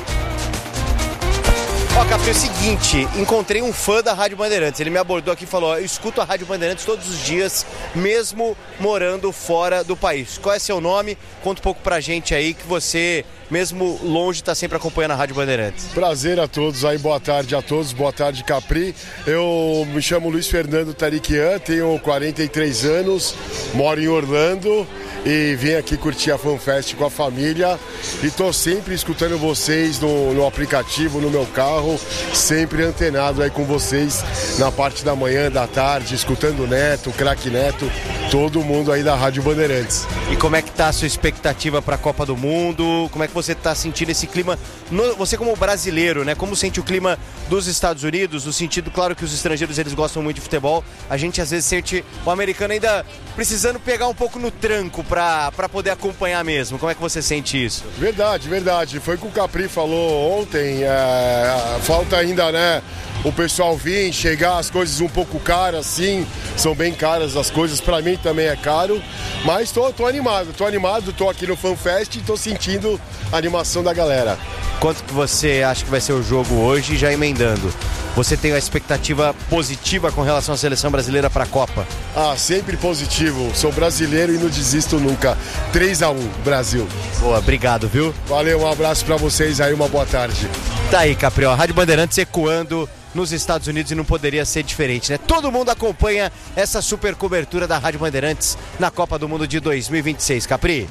Capri, é o seguinte, encontrei um fã da Rádio Bandeirantes, ele me abordou aqui e falou, eu escuto a Rádio Bandeirantes todos os dias, mesmo morando fora do país. Qual é seu nome? Conta um pouco pra gente aí que você, mesmo longe, está sempre acompanhando a Rádio Bandeirantes. Prazer a todos aí, boa tarde a todos, boa tarde, Capri. Eu me chamo Luiz Fernando Tariquian, tenho 43 anos, moro em Orlando e vim aqui curtir a FanFest com a família e tô sempre escutando vocês no aplicativo, no meu carro, sempre antenado aí com vocês na parte da manhã, da tarde, escutando o Neto, o craque Neto, todo mundo aí da Rádio Bandeirantes. E como é que tá a sua expectativa para a Copa do Mundo? Como é que você tá sentindo esse clima? Você como brasileiro, né? Como sente o clima dos Estados Unidos? No sentido, claro que os estrangeiros eles gostam muito de futebol, a gente às vezes sente o americano ainda precisando pegar um pouco no tranco para poder acompanhar mesmo. Como é que você sente isso? Verdade. Foi o que o Capri falou ontem. Falta ainda, né, o pessoal vir, chegar, as coisas um pouco caras, sim. São bem caras as coisas, para mim também é caro. Mas tô animado, tô aqui no FanFest e tô sentindo a animação da galera. Quanto que você acha que vai ser o jogo hoje, já emendando? Você tem uma expectativa positiva com relação à seleção brasileira para a Copa? Sempre positivo. Sou brasileiro e não desisto nunca. 3-1, Brasil. Boa, obrigado, viu? Valeu, um abraço para vocês aí, uma boa tarde. Tá aí, Capri, a Rádio Bandeirantes ecoando nos Estados Unidos e não poderia ser diferente, né? Todo mundo acompanha essa super cobertura da Rádio Bandeirantes na Copa do Mundo de 2026, Capri.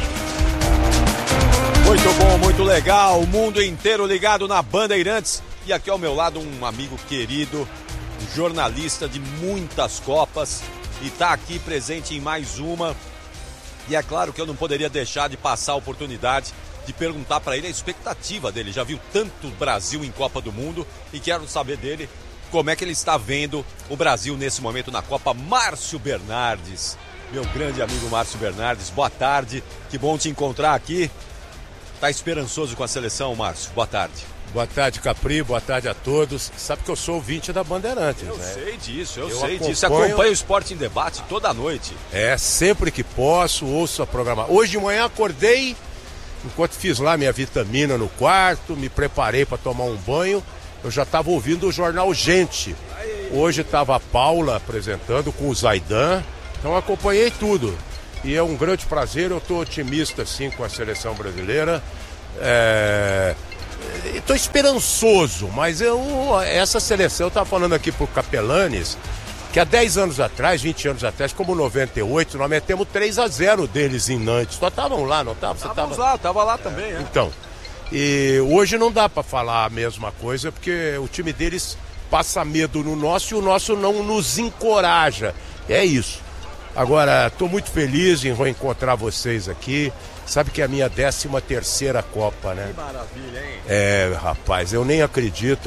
Muito bom, muito legal, o mundo inteiro ligado na Bandeirantes. E aqui ao meu lado um amigo querido, um jornalista de muitas Copas e está aqui presente em mais uma. E é claro que eu não poderia deixar de passar a oportunidade de perguntar para ele a expectativa dele. Já viu tanto Brasil em Copa do Mundo e quero saber dele como é que ele está vendo o Brasil nesse momento na Copa. Márcio Bernardes, meu grande amigo Márcio Bernardes, boa tarde, que bom te encontrar aqui. Tá esperançoso com a seleção, Márcio? Boa tarde. Boa tarde, Capri, boa tarde a todos. Sabe que eu sou ouvinte da Bandeirantes, eu né? Sei disso, eu sei disso. Acompanho o Esporte em Debate toda noite. Sempre que posso, ouço a programação. Hoje de manhã acordei, enquanto fiz lá minha vitamina no quarto, me preparei para tomar um banho, eu já estava ouvindo o Jornal Gente. Hoje estava a Paula apresentando com o Zaidan, então acompanhei tudo. E é um grande prazer, eu estou otimista sim com a seleção brasileira. Estou esperançoso, mas essa seleção, eu estava falando aqui pro Capelanes, que há 10 anos atrás, 20 anos atrás, como 98, nós metemos 3-0 deles em Nantes. Nós estavam lá, não estavam? Estava lá também. Então, e hoje não dá para falar a mesma coisa, porque o time deles passa medo no nosso e o nosso não nos encoraja. É isso. Agora, estou muito feliz em reencontrar vocês aqui. Sabe que é a minha 13ª Copa, né? Que maravilha, hein? Rapaz, eu nem acredito.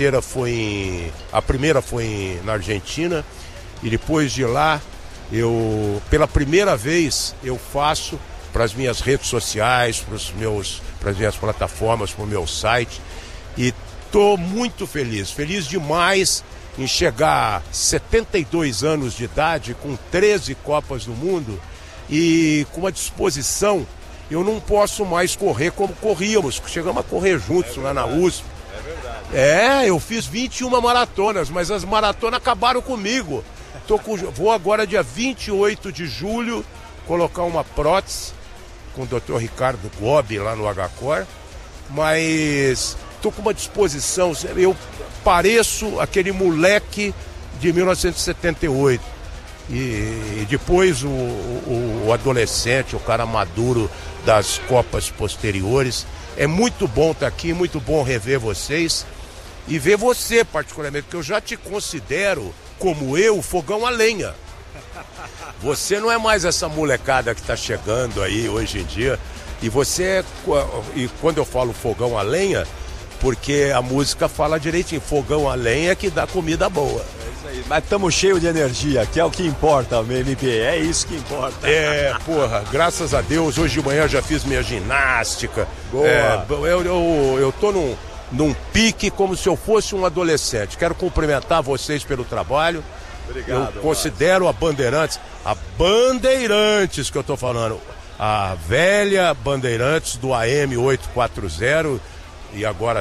A primeira foi na Argentina. E depois de lá, pela primeira vez, eu faço para as minhas redes sociais, para as minhas plataformas, para o meu site. E estou muito feliz. Feliz demais em chegar a 72 anos de idade, com 13 Copas do Mundo. E com uma disposição, eu não posso mais correr como corríamos. Chegamos a correr juntos lá na USP. É verdade. Eu fiz 21 maratonas, mas as maratonas acabaram comigo. Vou agora, dia 28 de julho, colocar uma prótese com o Dr. Ricardo Gobi lá no HCOR. Mas estou com uma disposição, eu pareço aquele moleque de 1978. E depois o adolescente, o cara maduro das Copas posteriores. É muito bom estar aqui, muito bom rever vocês e ver você particularmente, porque eu já te considero, como eu, fogão a lenha. Você não é mais essa molecada que está chegando aí hoje em dia. E quando eu falo fogão a lenha, porque a música fala direitinho, fogão a lenha que dá comida boa. Mas estamos cheios de energia, que é o que importa, MB, é isso que importa. Graças a Deus, hoje de manhã já fiz minha ginástica. Boa. Eu tô num pique como se eu fosse um adolescente. Quero cumprimentar vocês pelo trabalho. Obrigado. Eu considero a Bandeirantes que eu tô falando, a velha Bandeirantes do AM 840 e agora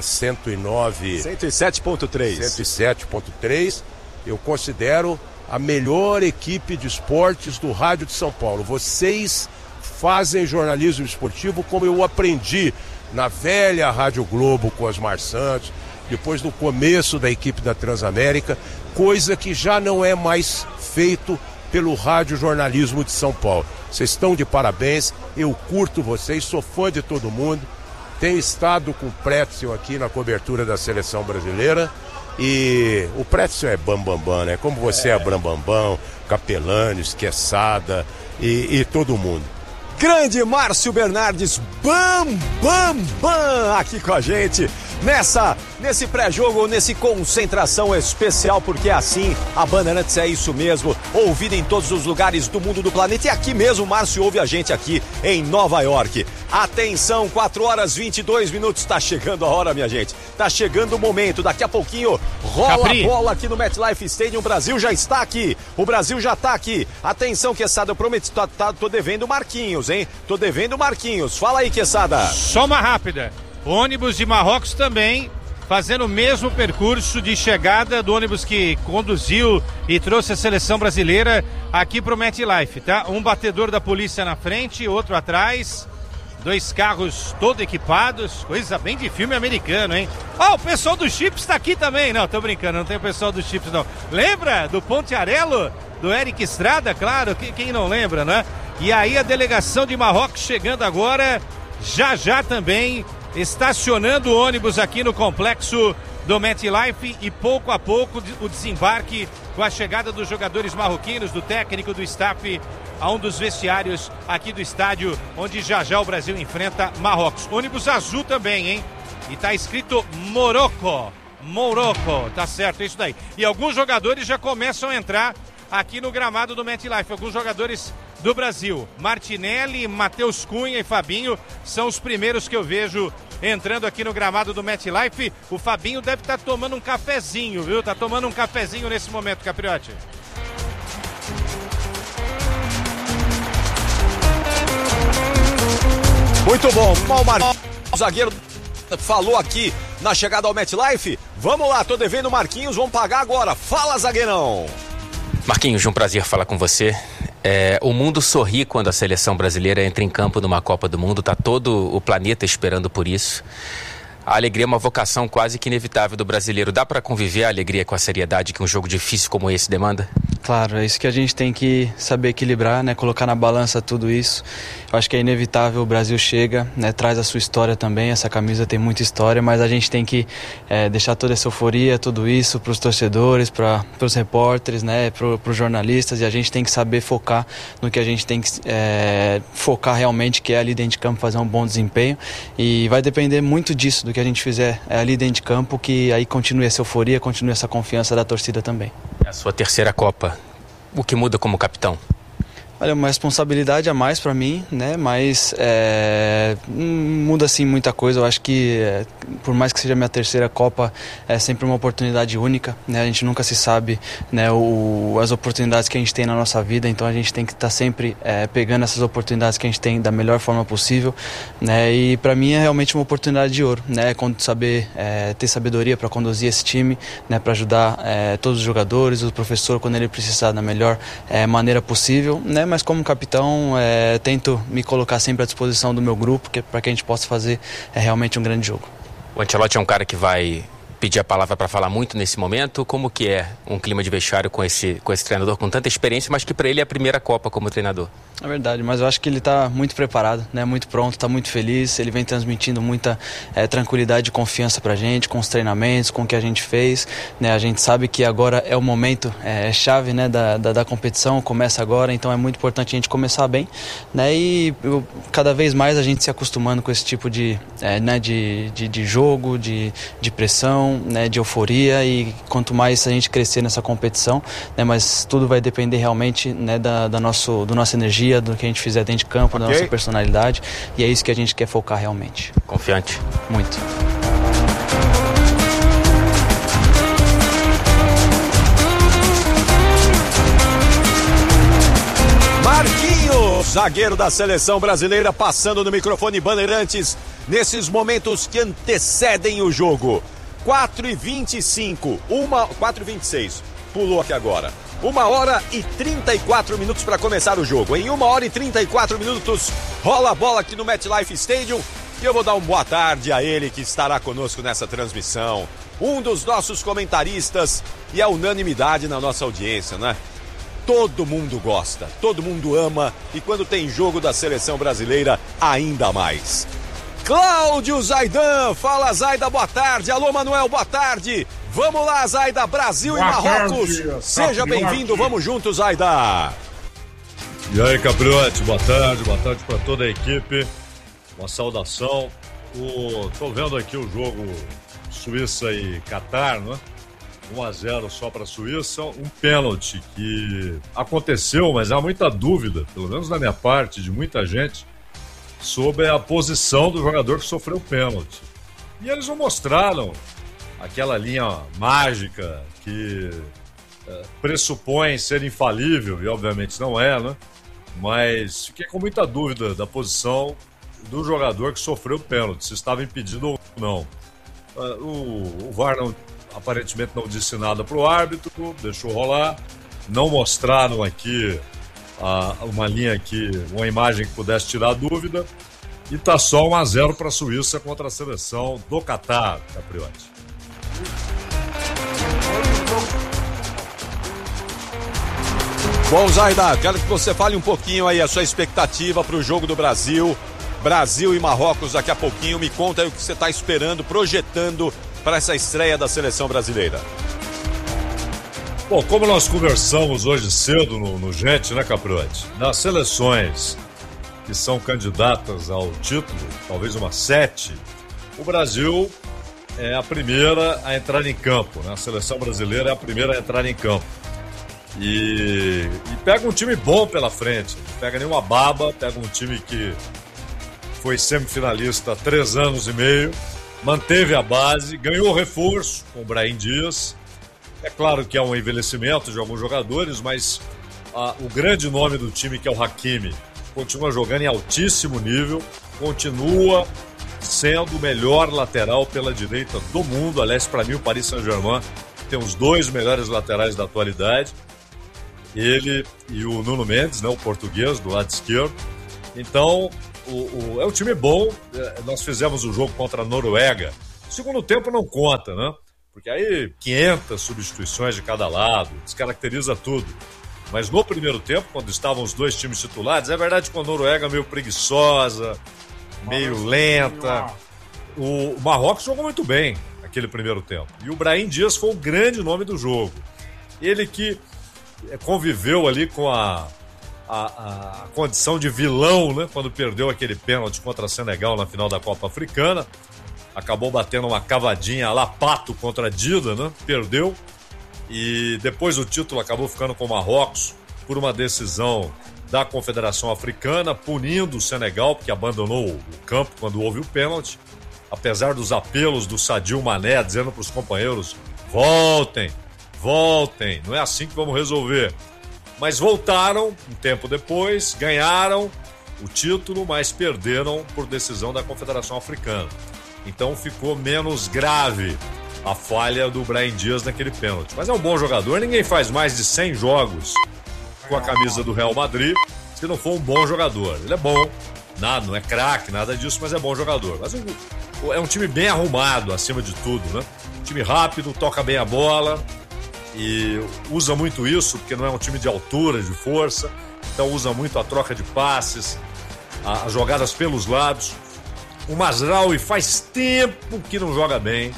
107.3. Eu considero a melhor equipe de esportes do Rádio de São Paulo. Vocês fazem jornalismo esportivo como eu aprendi na velha Rádio Globo com Osmar Santos, depois no começo da equipe da Transamérica, coisa que já não é mais feito pelo Rádio Jornalismo de São Paulo. Vocês estão de parabéns, eu curto vocês, sou fã de todo mundo. Tenho estado com o Pretzel aqui na cobertura da seleção brasileira. E o Pretzel é bambambam, né? Como você é Brambambam, Capelanes, Quesada e todo mundo. Grande Márcio Bernardes, aqui com a gente nesse pré-jogo, nesse concentração especial, porque assim a Bandeirantes é isso mesmo, ouvida em todos os lugares do mundo, do planeta, e aqui mesmo o Márcio ouve a gente aqui em Nova York. Atenção, 4h22, tá chegando a hora, minha gente, tá chegando o momento, daqui a pouquinho rola a bola aqui no MetLife Stadium, o Brasil já está aqui, atenção, Quesada, eu prometi, tô devendo Marquinhos, hein, fala aí, Quesada. Só uma rápida. O ônibus de Marrocos também fazendo o mesmo percurso de chegada do ônibus que conduziu e trouxe a seleção brasileira aqui pro MetLife, tá? Um batedor da polícia na frente, outro atrás, 2 carros todo equipados, coisa bem de filme americano, hein? O pessoal do Chips tá aqui também. Não, tô brincando, não tem o pessoal do Chips não. Lembra do Pontearello? Do Eric Estrada, claro, quem não lembra, né? E aí a delegação de Marrocos chegando agora, já também, estacionando o ônibus aqui no complexo do MetLife, e pouco a pouco o desembarque com a chegada dos jogadores marroquinos, do técnico, do staff, a um dos vestiários aqui do estádio, onde já o Brasil enfrenta Marrocos. Ônibus azul também, hein? E tá escrito Morocco, tá certo, é isso daí. E alguns jogadores já começam a entrar aqui no gramado do MetLife, alguns jogadores do Brasil. Martinelli, Matheus Cunha e Fabinho são os primeiros que eu vejo entrando aqui no gramado do MetLife. O Fabinho deve estar tomando um cafezinho, viu? Tá tomando um cafezinho nesse momento, Capriotti. Muito bom, o zagueiro falou aqui na chegada ao MetLife. Vamos lá, tô devendo o Marquinhos, vamos pagar agora. Fala, zagueirão. Marquinhos, um prazer falar com você. O mundo sorri quando a seleção brasileira entra em campo numa Copa do Mundo, tá todo o planeta esperando por isso. A alegria é uma vocação quase que inevitável do brasileiro. Dá para conviver a alegria com a seriedade que um jogo difícil como esse demanda? Claro, é isso que a gente tem que saber equilibrar, né? Colocar na balança tudo isso. Eu acho que é inevitável, o Brasil chega, né? Traz a sua história também, essa camisa tem muita história, mas a gente tem que deixar toda essa euforia, tudo isso para os torcedores, para os repórteres, né? Para os jornalistas, e a gente tem que saber focar no que a gente tem que focar realmente, que é ali dentro de campo fazer um bom desempenho, e vai depender muito disso, do que a gente fizer ali dentro de campo, que aí continue essa euforia, continue essa confiança da torcida também. É a sua terceira Copa. O que muda como capitão? Olha, uma responsabilidade a mais para mim, né? Mas não muda assim muita coisa. Eu acho que por mais que seja minha terceira Copa, é sempre uma oportunidade única, né? A gente nunca se sabe, né, as oportunidades que a gente tem na nossa vida, então a gente tem que estar sempre pegando essas oportunidades que a gente tem da melhor forma possível, né? E para mim é realmente uma oportunidade de ouro, né? Saber ter sabedoria para conduzir esse time, né? Para ajudar todos os jogadores, o professor quando ele precisar da melhor maneira possível, né? Mas como capitão, tento me colocar sempre à disposição do meu grupo, para que a gente possa fazer realmente um grande jogo. O Ancelotti é um cara que vai pedir a palavra para falar muito nesse momento. Como que é um clima de vestiário com esse treinador com tanta experiência, mas que para ele é a primeira Copa como treinador? É verdade, mas eu acho que ele está muito preparado, né? Muito pronto, está muito feliz. Ele vem transmitindo muita tranquilidade e confiança para a gente, com os treinamentos, com o que a gente fez, né? A gente sabe que agora é o momento chave, né, da competição, começa agora, então é muito importante a gente começar bem, né? E cada vez mais a gente se acostumando com esse tipo de jogo, de pressão, né, de euforia, e quanto mais a gente crescer nessa competição, né, mas tudo vai depender realmente, né, da nossa energia, do que a gente fizer dentro de campo, da nossa personalidade, e é isso que a gente quer focar realmente. Confiante? Muito. Marquinhos, zagueiro da seleção brasileira, passando no microfone Bandeirantes nesses momentos que antecedem o jogo. 4h25, 4h26, pulou aqui agora. 1h34 minutos para começar o jogo. Em 1h34 minutos rola a bola aqui no MetLife Stadium. E eu vou dar uma boa tarde a ele que estará conosco nessa transmissão. Um dos nossos comentaristas, e a unanimidade na nossa audiência, né? Todo mundo gosta, todo mundo ama, e quando tem jogo da seleção brasileira, ainda mais. Cláudio Zaidan, fala Zaida, boa tarde. Alô Manuel, boa tarde. Vamos lá, Zaida, Brasil boa e Marrocos. Tarde, seja bem-vindo, vamos juntos, Zaida. E aí, Capriotti, boa tarde para toda a equipe. Uma saudação. Tô vendo aqui o jogo Suíça e Catar, né? 1-0 só para a Suíça, um pênalti que aconteceu, mas há muita dúvida, pelo menos da minha parte, de muita gente, sobre a posição do jogador que sofreu o pênalti. E eles não mostraram aquela linha mágica que pressupõe ser infalível, e obviamente não é, né? Mas fiquei com muita dúvida da posição do jogador que sofreu o pênalti, se estava impedido ou não. O VAR aparentemente não disse nada para o árbitro, deixou rolar, não mostraram aqui uma linha aqui, uma imagem que pudesse tirar a dúvida, e tá só 1-0 para a Suíça contra a seleção do Catar, Capriotti. Bom, Zaida, quero que você fale um pouquinho aí a sua expectativa para o jogo do Brasil e Marrocos daqui a pouquinho. Me conta aí o que você está esperando, projetando para essa estreia da seleção brasileira. Bom, como nós conversamos hoje cedo no Gente, né, Capriotti? Das seleções que são candidatas ao título, talvez uma 7, o Brasil é a primeira a entrar em campo, né? A seleção brasileira é a primeira a entrar em campo. E pega um time bom pela frente, não pega nenhuma baba, pega um time que foi semifinalista há 3 anos e meio, manteve a base, ganhou reforço com o Brahim Dias. É claro que há um envelhecimento de alguns jogadores, mas o grande nome do time, que é o Hakimi, continua jogando em altíssimo nível, continua sendo o melhor lateral pela direita do mundo. Aliás, para mim, o Paris Saint-Germain tem os 2 melhores laterais da atualidade, ele e o Nuno Mendes, né, o português, do lado esquerdo. Então, é um time bom. Nós fizemos o jogo contra a Noruega. O segundo tempo não conta, né? Porque aí 500 substituições de cada lado, descaracteriza tudo. Mas no primeiro tempo, quando estavam os 2 times titulares, é verdade que a Noruega meio preguiçosa, meio lenta. O Marrocos jogou muito bem aquele primeiro tempo. E o Brahim Dias foi o grande nome do jogo. Ele que conviveu ali com a condição de vilão, né? Quando perdeu aquele pênalti contra a Senegal na final da Copa Africana. Acabou batendo uma cavadinha lá Pato contra a Dida, né? Perdeu. E depois o título acabou ficando com o Marrocos por uma decisão da Confederação Africana, punindo o Senegal, porque abandonou o campo quando houve o pênalti. Apesar dos apelos do Sadio Mané dizendo para os companheiros: voltem, voltem, não é assim que vamos resolver. Mas voltaram um tempo depois, ganharam o título, mas perderam por decisão da Confederação Africana. Então ficou menos grave a falha do Brahim Dias naquele pênalti. Mas é um bom jogador, ninguém faz mais de 100 jogos com a camisa do Real Madrid se não for um bom jogador. Ele é bom, não é craque, nada disso, mas é bom jogador. Mas é um time bem arrumado, acima de tudo, né? Um time rápido, toca bem a bola e usa muito isso, porque não é um time de altura, de força, então usa muito a troca de passes, as jogadas pelos lados. O Mazraoui faz tempo que não joga bem,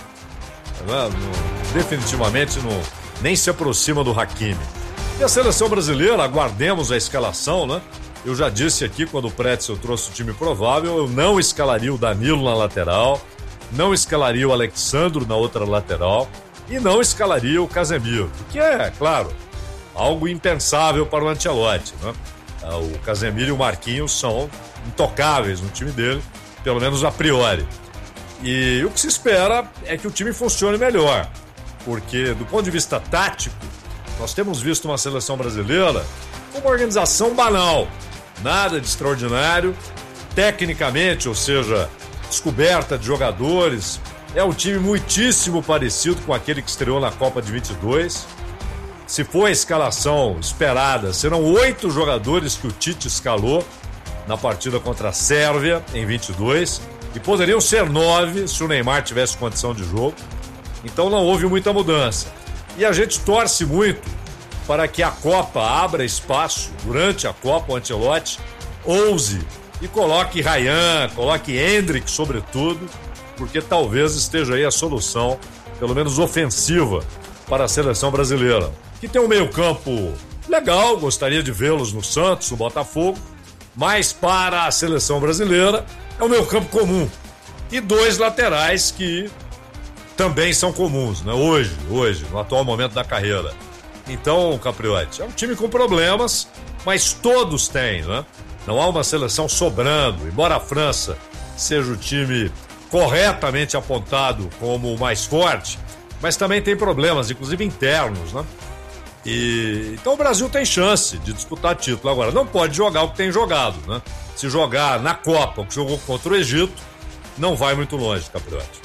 definitivamente nem se aproxima do Hakimi. E a seleção brasileira, aguardemos a escalação, né? Eu já disse aqui, quando o Pretzel trouxe o time provável, eu não escalaria o Danilo na lateral, não escalaria o Alexandro na outra lateral e não escalaria o Casemiro, que é, claro, algo impensável para o Ancelotti, né? O Casemiro e o Marquinhos são intocáveis no time dele, pelo menos a priori. E o que se espera é que o time funcione melhor, porque do ponto de vista tático, nós temos visto uma seleção brasileira com uma organização banal, nada de extraordinário, tecnicamente, ou seja, descoberta de jogadores. É um time muitíssimo parecido com aquele que estreou na Copa de 22. Se for a escalação esperada, serão 8 jogadores que o Tite escalou na partida contra a Sérvia, em 22, e poderiam ser 9 se o Neymar tivesse condição de jogo. Então não houve muita mudança. E a gente torce muito para que a Copa abra espaço, durante a Copa, o Ancelotti ouse e coloque Ryan, coloque Endrick, sobretudo, porque talvez esteja aí a solução, pelo menos ofensiva, para a seleção brasileira, que tem um meio-campo legal, gostaria de vê-los no Santos, no Botafogo, mas para a seleção brasileira é um meio-campo comum. E 2 laterais que também são comuns, né? Hoje, no atual momento da carreira. Então, Capriotti, é um time com problemas, mas todos têm, né? Não há uma seleção sobrando, embora a França seja o time corretamente apontado como o mais forte, mas também tem problemas, inclusive internos, né? Então o Brasil tem chance de disputar título. Agora, não pode jogar o que tem jogado, né? Se jogar na Copa o que jogou contra o Egito, não vai muito longe, Capriotti.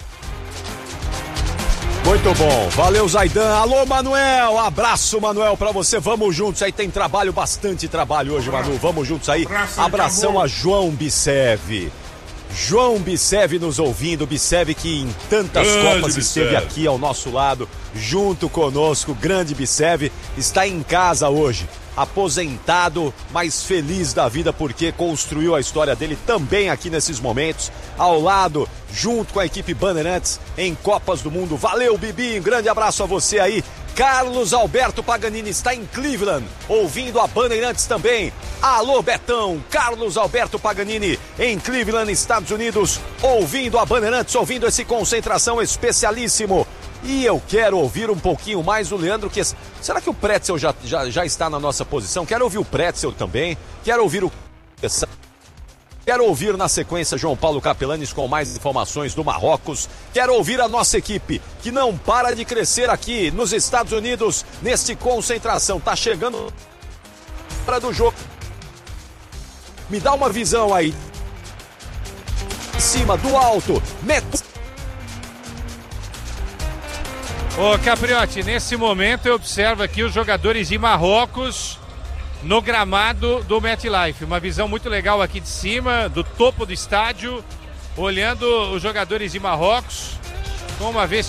Muito bom, valeu Zaidan. Alô Manuel, abraço Manuel pra você, vamos juntos aí, tem trabalho, bastante trabalho hoje, Manu, vamos juntos aí. Abração a João Bissev nos ouvindo, Bissev que em tantas Copas esteve aqui ao nosso lado, junto conosco, grande Bissev, está em casa hoje, aposentado, mas feliz da vida porque construiu a história dele também aqui nesses momentos, ao lado, junto com a equipe Bandeirantes em Copas do Mundo. Valeu, Bibi, um grande abraço a você aí. Carlos Alberto Paganini está em Cleveland, ouvindo a Bandeirantes também. Alô, Betão, Carlos Alberto Paganini em Cleveland, Estados Unidos, ouvindo a Bandeirantes, ouvindo esse Concentração especialíssimo. E eu quero ouvir um pouquinho mais o Leandro, que será que o Pretzel já está na nossa posição? Quero ouvir o Pretzel também, quero ouvir o... Quero ouvir na sequência João Paulo Capelanes com mais informações do Marrocos. Quero ouvir a nossa equipe, que não para de crescer aqui nos Estados Unidos, neste concentração. Tá chegando a hora do jogo. Me dá uma visão aí. Em cima, do alto. Ô Capriotti, nesse momento eu observo aqui os jogadores de Marrocos no gramado do MetLife. Uma visão muito legal aqui de cima, do topo do estádio, olhando os jogadores de Marrocos com uma vestimenta